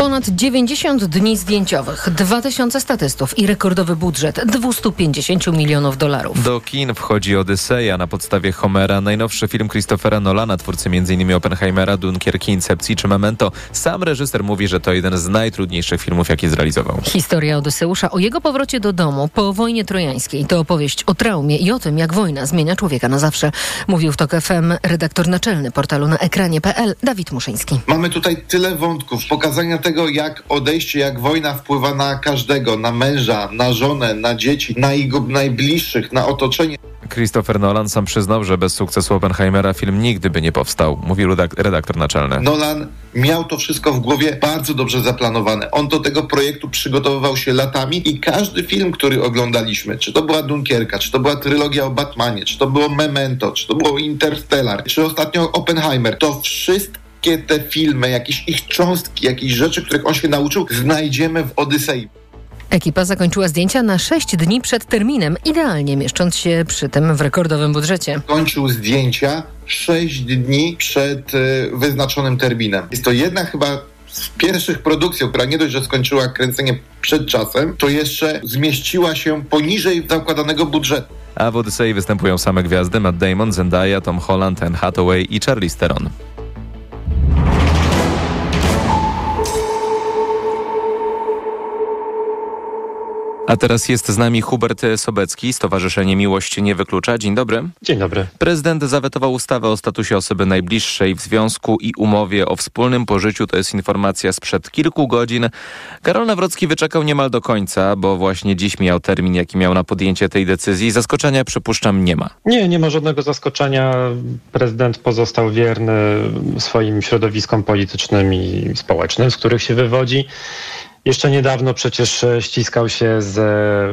Ponad dziewięćdziesiąt dni zdjęciowych, dwa tysiące statystów i rekordowy budżet dwieście pięćdziesiąt milionów dolarów. Do kin wchodzi Odyseja na podstawie Homera, najnowszy film Christophera Nolana, twórcy między innymi Oppenheimera, Dunkierki, Incepcji czy Memento. Sam reżyser mówi, że to jeden z najtrudniejszych filmów, jaki zrealizował. Historia Odyseusza o jego powrocie do domu po wojnie trojańskiej to opowieść o traumie i o tym, jak wojna zmienia człowieka na zawsze. Mówił w TOK F M redaktor naczelny portalu na ekranie kropka p l Dawid Muszyński. Mamy tutaj tyle wątków, pokazania tego, jak odejście, jak wojna wpływa na każdego, na męża, na żonę, na dzieci, na jego najbliższych, na otoczenie. Christopher Nolan sam przyznał, że bez sukcesu Oppenheimera film nigdy by nie powstał, mówił redaktor naczelny. Nolan miał to wszystko w głowie bardzo dobrze zaplanowane. On do tego projektu przygotowywał się latami i każdy film, który oglądaliśmy, czy to była Dunkierka, czy to była trylogia o Batmanie, czy to było Memento, czy to było Interstellar, czy ostatnio Oppenheimer, to wszystkie te filmy, jakieś ich cząstki, jakieś rzeczy, których on się nauczył, znajdziemy w Odysei. Ekipa zakończyła zdjęcia na sześć dni przed terminem, idealnie mieszcząc się przy tym w rekordowym budżecie. Kończył zdjęcia sześć dni przed y, wyznaczonym terminem. Jest to jedna chyba z pierwszych produkcji, która nie dość, że skończyła kręcenie przed czasem, to jeszcze zmieściła się poniżej zakładanego budżetu. A w Odysei występują same gwiazdy: Matt Damon, Zendaya, Tom Holland, Anne Hathaway i Charlize Theron. A teraz jest z nami Hubert Sobecki, Stowarzyszenie Miłość Nie Wyklucza. Dzień dobry. Dzień dobry. Prezydent zawetował ustawę o statusie osoby najbliższej w związku i umowie o wspólnym pożyciu. To jest informacja sprzed kilku godzin. Karol Nawrocki wyczekał niemal do końca, bo właśnie dziś mijał termin, jaki miał na podjęcie tej decyzji. Zaskoczenia, przypuszczam, nie ma. Nie, nie ma żadnego zaskoczenia. Prezydent pozostał wierny swoim środowiskom politycznym i społecznym, z których się wywodzi. Jeszcze niedawno przecież ściskał się z,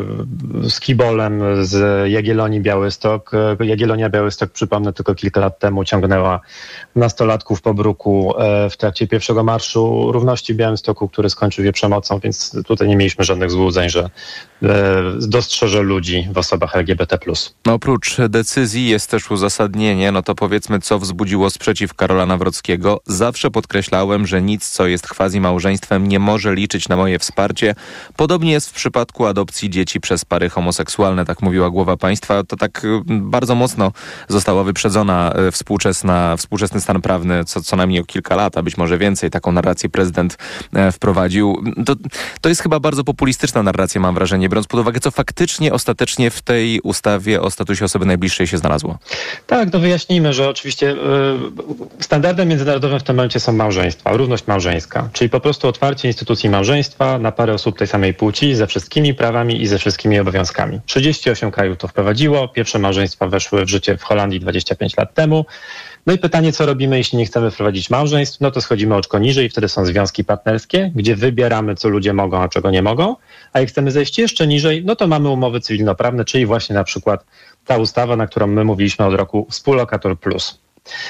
z Kibolem z Jagiellonii Białystok. Jagiellonia Białystok, przypomnę, tylko kilka lat temu ciągnęła nastolatków po bruku w trakcie pierwszego Marszu Równości w Białymstoku, który skończył się przemocą, więc tutaj nie mieliśmy żadnych złudzeń, że dostrzeże ludzi w osobach L G B T plus. No, oprócz decyzji jest też uzasadnienie. No to powiedzmy, co wzbudziło sprzeciw Karola Nawrockiego. Zawsze podkreślałem, że nic, co jest quasi-małżeństwem, nie może liczyć na moje wsparcie. Podobnie jest w przypadku adopcji dzieci przez pary homoseksualne, tak mówiła głowa państwa. To tak bardzo mocno została wyprzedzona współczesna, współczesny stan prawny, co, co najmniej o kilka lat, a być może więcej. Taką narrację prezydent wprowadził. To, to jest chyba bardzo populistyczna narracja, mam wrażenie, biorąc pod uwagę, co faktycznie ostatecznie w tej ustawie o statusie osoby najbliższej się znalazło. Tak, no wyjaśnijmy, że oczywiście yy, standardem międzynarodowym w tym momencie są małżeństwa, równość małżeńska, czyli po prostu otwarcie instytucji małżeństwa na parę osób tej samej płci ze wszystkimi prawami i ze wszystkimi obowiązkami. trzydzieści osiem krajów to wprowadziło. Pierwsze małżeństwa weszły w życie w Holandii dwadzieścia pięć lat temu. No i pytanie, co robimy, jeśli nie chcemy wprowadzić małżeństw? No to schodzimy oczko niżej i wtedy są związki partnerskie, gdzie wybieramy, co ludzie mogą, a czego nie mogą. A jak chcemy zejść jeszcze niżej, no to mamy umowy cywilnoprawne, czyli właśnie na przykład ta ustawa, na którą my mówiliśmy od roku, Współlokator Plus.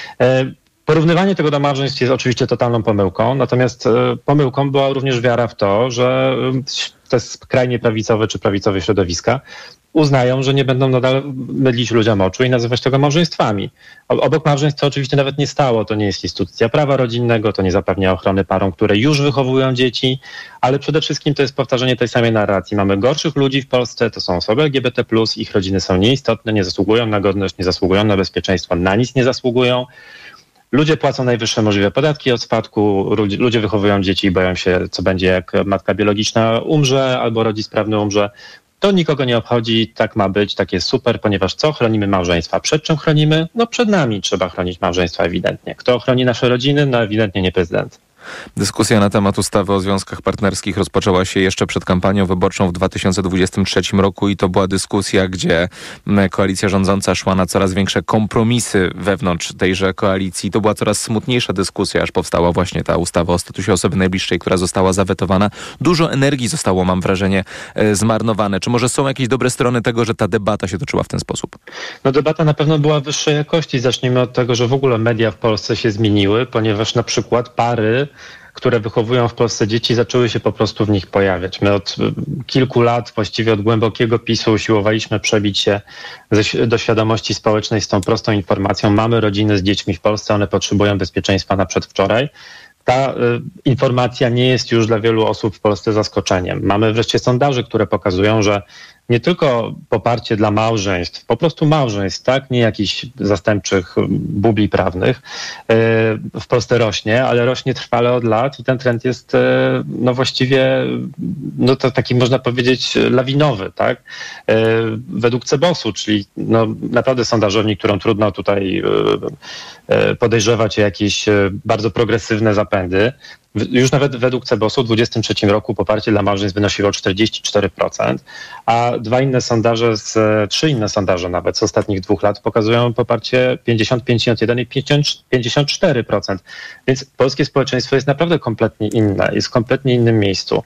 E- Porównywanie tego do małżeństw jest oczywiście totalną pomyłką, natomiast e, pomyłką była również wiara w to, że e, te skrajnie prawicowe czy prawicowe środowiska uznają, że nie będą nadal mydlić ludziom oczu i nazywać tego małżeństwami. O, obok małżeństwa oczywiście nawet nie stało, to nie jest instytucja prawa rodzinnego, to nie zapewnia ochrony parom, które już wychowują dzieci, ale przede wszystkim to jest powtarzanie tej samej narracji. Mamy gorszych ludzi w Polsce, to są osoby L G B T plus, ich rodziny są nieistotne, nie zasługują na godność, nie zasługują na bezpieczeństwo, na nic nie zasługują. Ludzie płacą najwyższe możliwe podatki od spadku, ludzie wychowują dzieci i boją się, co będzie, jak matka biologiczna umrze albo rodzic prawny umrze. To nikogo nie obchodzi, tak ma być, tak jest super, ponieważ co? Chronimy małżeństwa. Przed czym chronimy? No przed nami trzeba chronić małżeństwa ewidentnie. Kto chroni nasze rodziny? No ewidentnie nie prezydent. Dyskusja na temat ustawy o związkach partnerskich rozpoczęła się jeszcze przed kampanią wyborczą w dwa tysiące dwudziestym trzecim roku i to była dyskusja, gdzie koalicja rządząca szła na coraz większe kompromisy wewnątrz tejże koalicji. To była coraz smutniejsza dyskusja, aż powstała właśnie ta ustawa o statusie osoby najbliższej, która została zawetowana. Dużo energii zostało, mam wrażenie, zmarnowane. Czy może są jakieś dobre strony tego, że ta debata się toczyła w ten sposób? No debata na pewno była wyższej jakości. Zacznijmy od tego, że w ogóle media w Polsce się zmieniły, ponieważ na przykład pary, które wychowują w Polsce dzieci, zaczęły się po prostu w nich pojawiać. My od kilku lat, właściwie od głębokiego PiSu, usiłowaliśmy przebić się do świadomości społecznej z tą prostą informacją. Mamy rodziny z dziećmi w Polsce, one potrzebują bezpieczeństwa na przedwczoraj. Ta y, informacja nie jest już dla wielu osób w Polsce zaskoczeniem. Mamy wreszcie sondaże, które pokazują, że nie tylko poparcie dla małżeństw, po prostu małżeństw, tak, nie jakichś zastępczych bubli prawnych, yy, w Polsce rośnie, ale rośnie trwale od lat i ten trend jest yy, no właściwie, no to taki można powiedzieć lawinowy, tak, yy, według Cebosu, czyli no naprawdę sondażowni, którą trudno tutaj yy, yy, podejrzewać o jakieś yy, bardzo progresywne zapędy. Już nawet według Cebosu w dwudziestym trzecim roku poparcie dla małżeństw wynosiło czterdzieści cztery procent, a dwa inne sondaże, z, trzy inne sondaże nawet z ostatnich dwóch lat pokazują poparcie pięćdziesiąt, pięćdziesiąt jeden i pięćdziesiąt cztery procent. Więc polskie społeczeństwo jest naprawdę kompletnie inne, jest w kompletnie innym miejscu.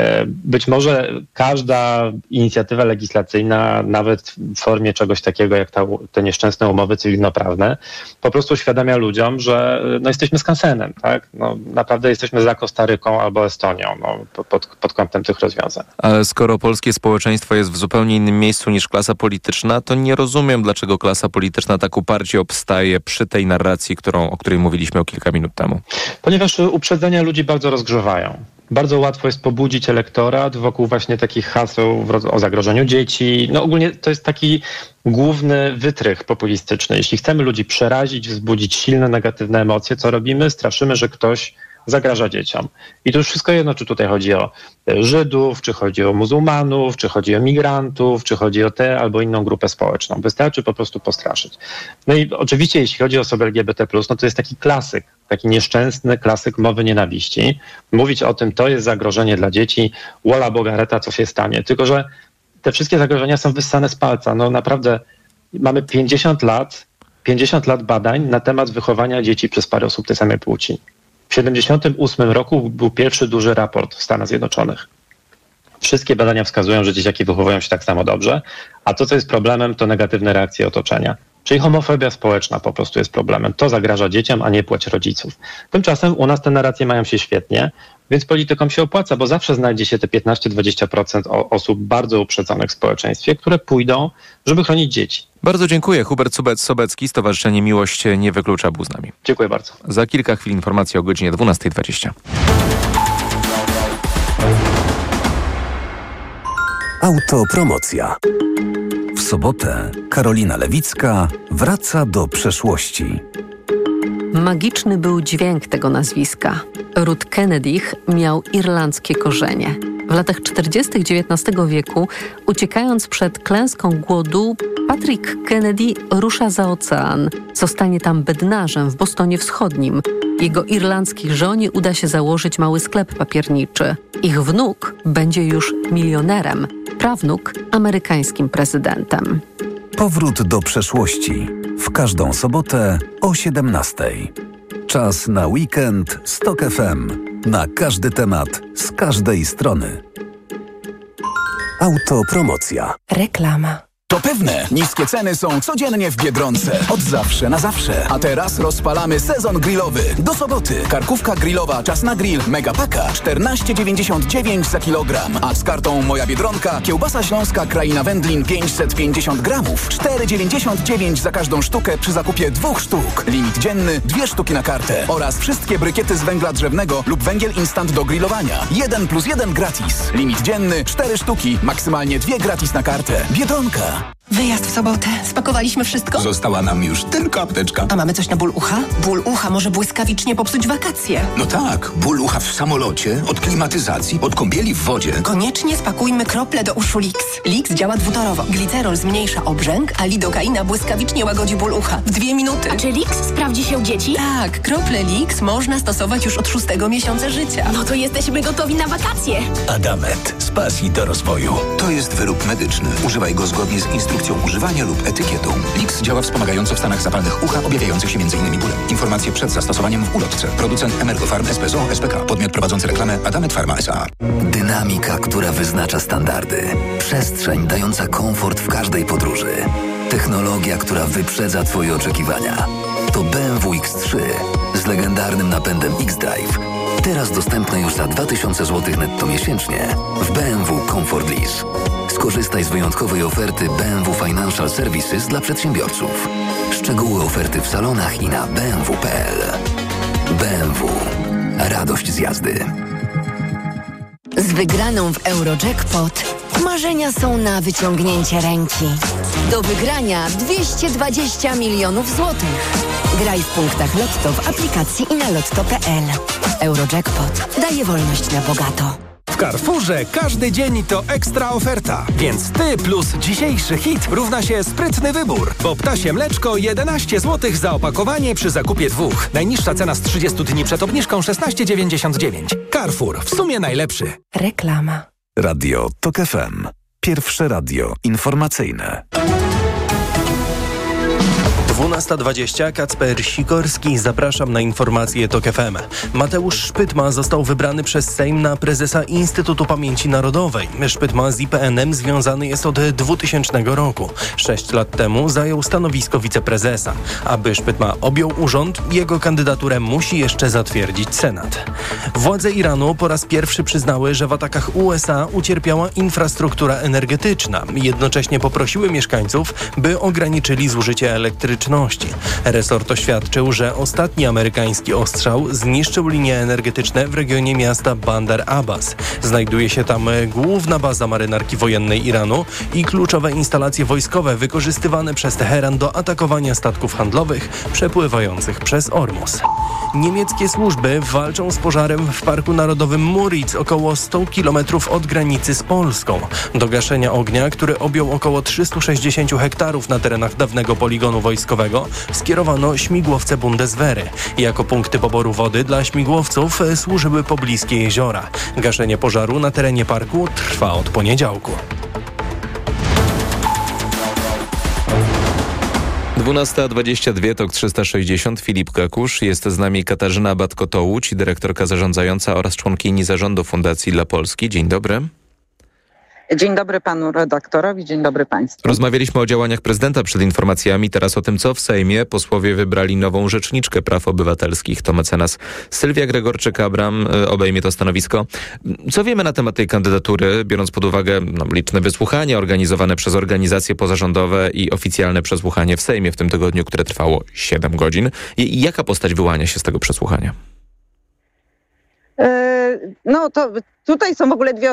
Być może każda inicjatywa legislacyjna, nawet w formie czegoś takiego jak ta, te nieszczęsne umowy cywilnoprawne, po prostu uświadamia ludziom, że no, jesteśmy skansenem, tak? No, naprawdę jesteśmy za Kostaryką albo Estonią no, pod, pod kątem tych rozwiązań. Ale skoro polskie społeczeństwo jest w zupełnie innym miejscu niż klasa polityczna, to nie rozumiem, dlaczego klasa polityczna tak uparcie obstaje przy tej narracji, którą, o której mówiliśmy o kilka minut temu. Ponieważ uprzedzenia ludzi bardzo rozgrzewają. Bardzo łatwo jest pobudzić elektorat wokół właśnie takich haseł o zagrożeniu dzieci. No ogólnie to jest taki główny wytrych populistyczny. Jeśli chcemy ludzi przerazić, wzbudzić silne negatywne emocje, co robimy? Straszymy, że ktoś zagraża dzieciom. I to już wszystko jedno, czy tutaj chodzi o Żydów, czy chodzi o muzułmanów, czy chodzi o migrantów, czy chodzi o tę albo inną grupę społeczną. Wystarczy po prostu postraszyć. No i oczywiście, jeśli chodzi o osoby L G B T plus, no to jest taki klasyk, taki nieszczęsny klasyk mowy nienawiści. Mówić o tym, to jest zagrożenie dla dzieci, wola Bogareta, co się stanie. Tylko że te wszystkie zagrożenia są wyssane z palca. No naprawdę mamy pięćdziesiąt lat, pięćdziesiąt lat badań na temat wychowania dzieci przez parę osób tej samej płci. W siedemdziesiątym ósmym roku był pierwszy duży raport w Stanach Zjednoczonych. Wszystkie badania wskazują, że dzieciaki wychowują się tak samo dobrze, a to, co jest problemem, to negatywne reakcje otoczenia. Czyli homofobia społeczna po prostu jest problemem. To zagraża dzieciom, a nie płeć rodziców. Tymczasem u nas te narracje mają się świetnie, więc politykom się opłaca, bo zawsze znajdzie się te piętnaście do dwudziestu procent osób bardzo uprzedzonych w społeczeństwie, które pójdą, żeby chronić dzieci. Bardzo dziękuję. Hubert Sobecki, Stowarzyszenie Miłość nie wyklucza, był z nami. Dziękuję bardzo. Za kilka chwil informacje o godzinie dwunasta dwadzieścia. Autopromocja. W sobotę Karolina Lewicka wraca do przeszłości. Magiczny był dźwięk tego nazwiska. Ród Kennedych miał irlandzkie korzenie. W latach czterdziestych dziewiętnastego wieku, uciekając przed klęską głodu, Patrick Kennedy rusza za ocean. Zostanie tam bednarzem w Bostonie Wschodnim. Jego irlandzkiej żonie uda się założyć mały sklep papierniczy. Ich wnuk będzie już milionerem, prawnuk amerykańskim prezydentem. Powrót do przeszłości. W każdą sobotę o siedemnastej. Czas na weekend z Tok F M. Na każdy temat, z każdej strony. Autopromocja. Reklama. To pewne, niskie ceny są codziennie w Biedronce. Od zawsze na zawsze. A teraz rozpalamy sezon grillowy. Do soboty karkówka grillowa Czas na grill Megapaka czternaście dziewięćdziesiąt dziewięć za kilogram. A z kartą Moja Biedronka kiełbasa śląska Kraina Wędlin pięćset pięćdziesiąt gramów. cztery dziewięćdziesiąt dziewięć za każdą sztukę przy zakupie dwóch sztuk. Limit dzienny dwie sztuki na kartę. Oraz wszystkie brykiety z węgla drzewnego lub węgiel instant do grillowania. jeden plus jeden gratis. Limit dzienny cztery sztuki. Maksymalnie dwie gratis na kartę. Biedronka. Wyjazd w sobotę. Spakowaliśmy wszystko? Została nam już tylko apteczka. A mamy coś na ból ucha? Ból ucha może błyskawicznie popsuć wakacje. No tak, ból ucha w samolocie, od klimatyzacji, od kąpieli w wodzie. Koniecznie spakujmy krople do uszu Lix. Lix działa dwutorowo. Glicerol zmniejsza obrzęk, a lidokaina błyskawicznie łagodzi ból ucha. W dwie minuty. A czy Lix sprawdzi się u dzieci? Tak, krople Lix można stosować już od szóstego miesiąca życia. No to jesteśmy gotowi na wakacje. Adamet. Z pasji do rozwoju. To jest wyrób medyczny. Używaj go zgodnie z instrukcją używania lub etykietą. Lix działa wspomagająco w stanach zapalnych ucha objawiających się m.in. bólem. Informacje przed zastosowaniem w ulotce. Producent Emergofarm S P Z O S P K. Podmiot prowadzący reklamę Adamet Pharma S A. Dynamika, która wyznacza standardy. Przestrzeń dająca komfort w każdej podróży. Technologia, która wyprzedza Twoje oczekiwania. To B M W X trzy z legendarnym napędem X-Drive. Teraz dostępne już za dwa tysiące złotych netto miesięcznie w B M W Comfort Lease. Skorzystaj z wyjątkowej oferty B M W Financial Services dla przedsiębiorców. Szczegóły oferty w salonach i na b m w kropka p l. B M W. radość z jazdy. Z wygraną w Eurojackpot marzenia są na wyciągnięcie ręki. Do wygrania dwieście dwadzieścia milionów złotych. Graj w punktach Lotto w aplikacji i na lotto kropka p l. Eurojackpot daje wolność na bogato. W Carrefourze każdy dzień to ekstra oferta, więc ty plus dzisiejszy hit równa się sprytny wybór. Bo ptasie mleczko jedenaście złotych za opakowanie przy zakupie dwóch. Najniższa cena z trzydziestu dni przed obniżką szesnaście dziewięćdziesiąt dziewięć. Carrefour, w sumie najlepszy. Reklama. Radio TOK F M. Pierwsze radio informacyjne. dwunasta dwadzieścia, Kacper Sikorski, zapraszam na informacje TOK F M. Mateusz Szpytma został wybrany przez Sejm na prezesa Instytutu Pamięci Narodowej. Szpytma z I P N em związany jest od dwutysięcznego roku. Sześć lat temu zajął stanowisko wiceprezesa. Aby Szpytma objął urząd, jego kandydaturę musi jeszcze zatwierdzić Senat. Władze Iranu po raz pierwszy przyznały, że w atakach U S A ucierpiała infrastruktura energetyczna. Jednocześnie poprosiły mieszkańców, by ograniczyli zużycie elektryczności. Resort oświadczył, że ostatni amerykański ostrzał zniszczył linie energetyczne w regionie miasta Bandar Abbas. Znajduje się tam główna baza marynarki wojennej Iranu i kluczowe instalacje wojskowe wykorzystywane przez Teheran do atakowania statków handlowych przepływających przez Ormus. Niemieckie służby walczą z pożarem w Parku Narodowym Müritz, około sto kilometrów od granicy z Polską. Do gaszenia ognia, który objął około trzysta sześćdziesiąt hektarów na terenach dawnego poligonu wojskowego, skierowano śmigłowce Bundeswehry. Jako punkty poboru wody dla śmigłowców służyły pobliskie jeziora. Gaszenie pożaru na terenie parku trwa od poniedziałku. dwunasta dwadzieścia dwa, TOK trzysta sześćdziesiąt, Filip Kakusz. Jest z nami Katarzyna Batko-Tołuć, dyrektorka zarządzająca oraz członkini zarządu Fundacji dla Polski. Dzień dobry. Dzień dobry panu redaktorowi, dzień dobry państwu. Rozmawialiśmy o działaniach prezydenta przed informacjami, teraz o tym, co w Sejmie. Posłowie wybrali nową rzeczniczkę praw obywatelskich. To mecenas Sylwia Gregorczyk-Abram obejmie to stanowisko. Co wiemy na temat tej kandydatury, biorąc pod uwagę no, liczne wysłuchania organizowane przez organizacje pozarządowe i oficjalne przesłuchanie w Sejmie w tym tygodniu, które trwało siedem godzin. I jaka postać wyłania się z tego przesłuchania? Yy, no to tutaj są w ogóle dwie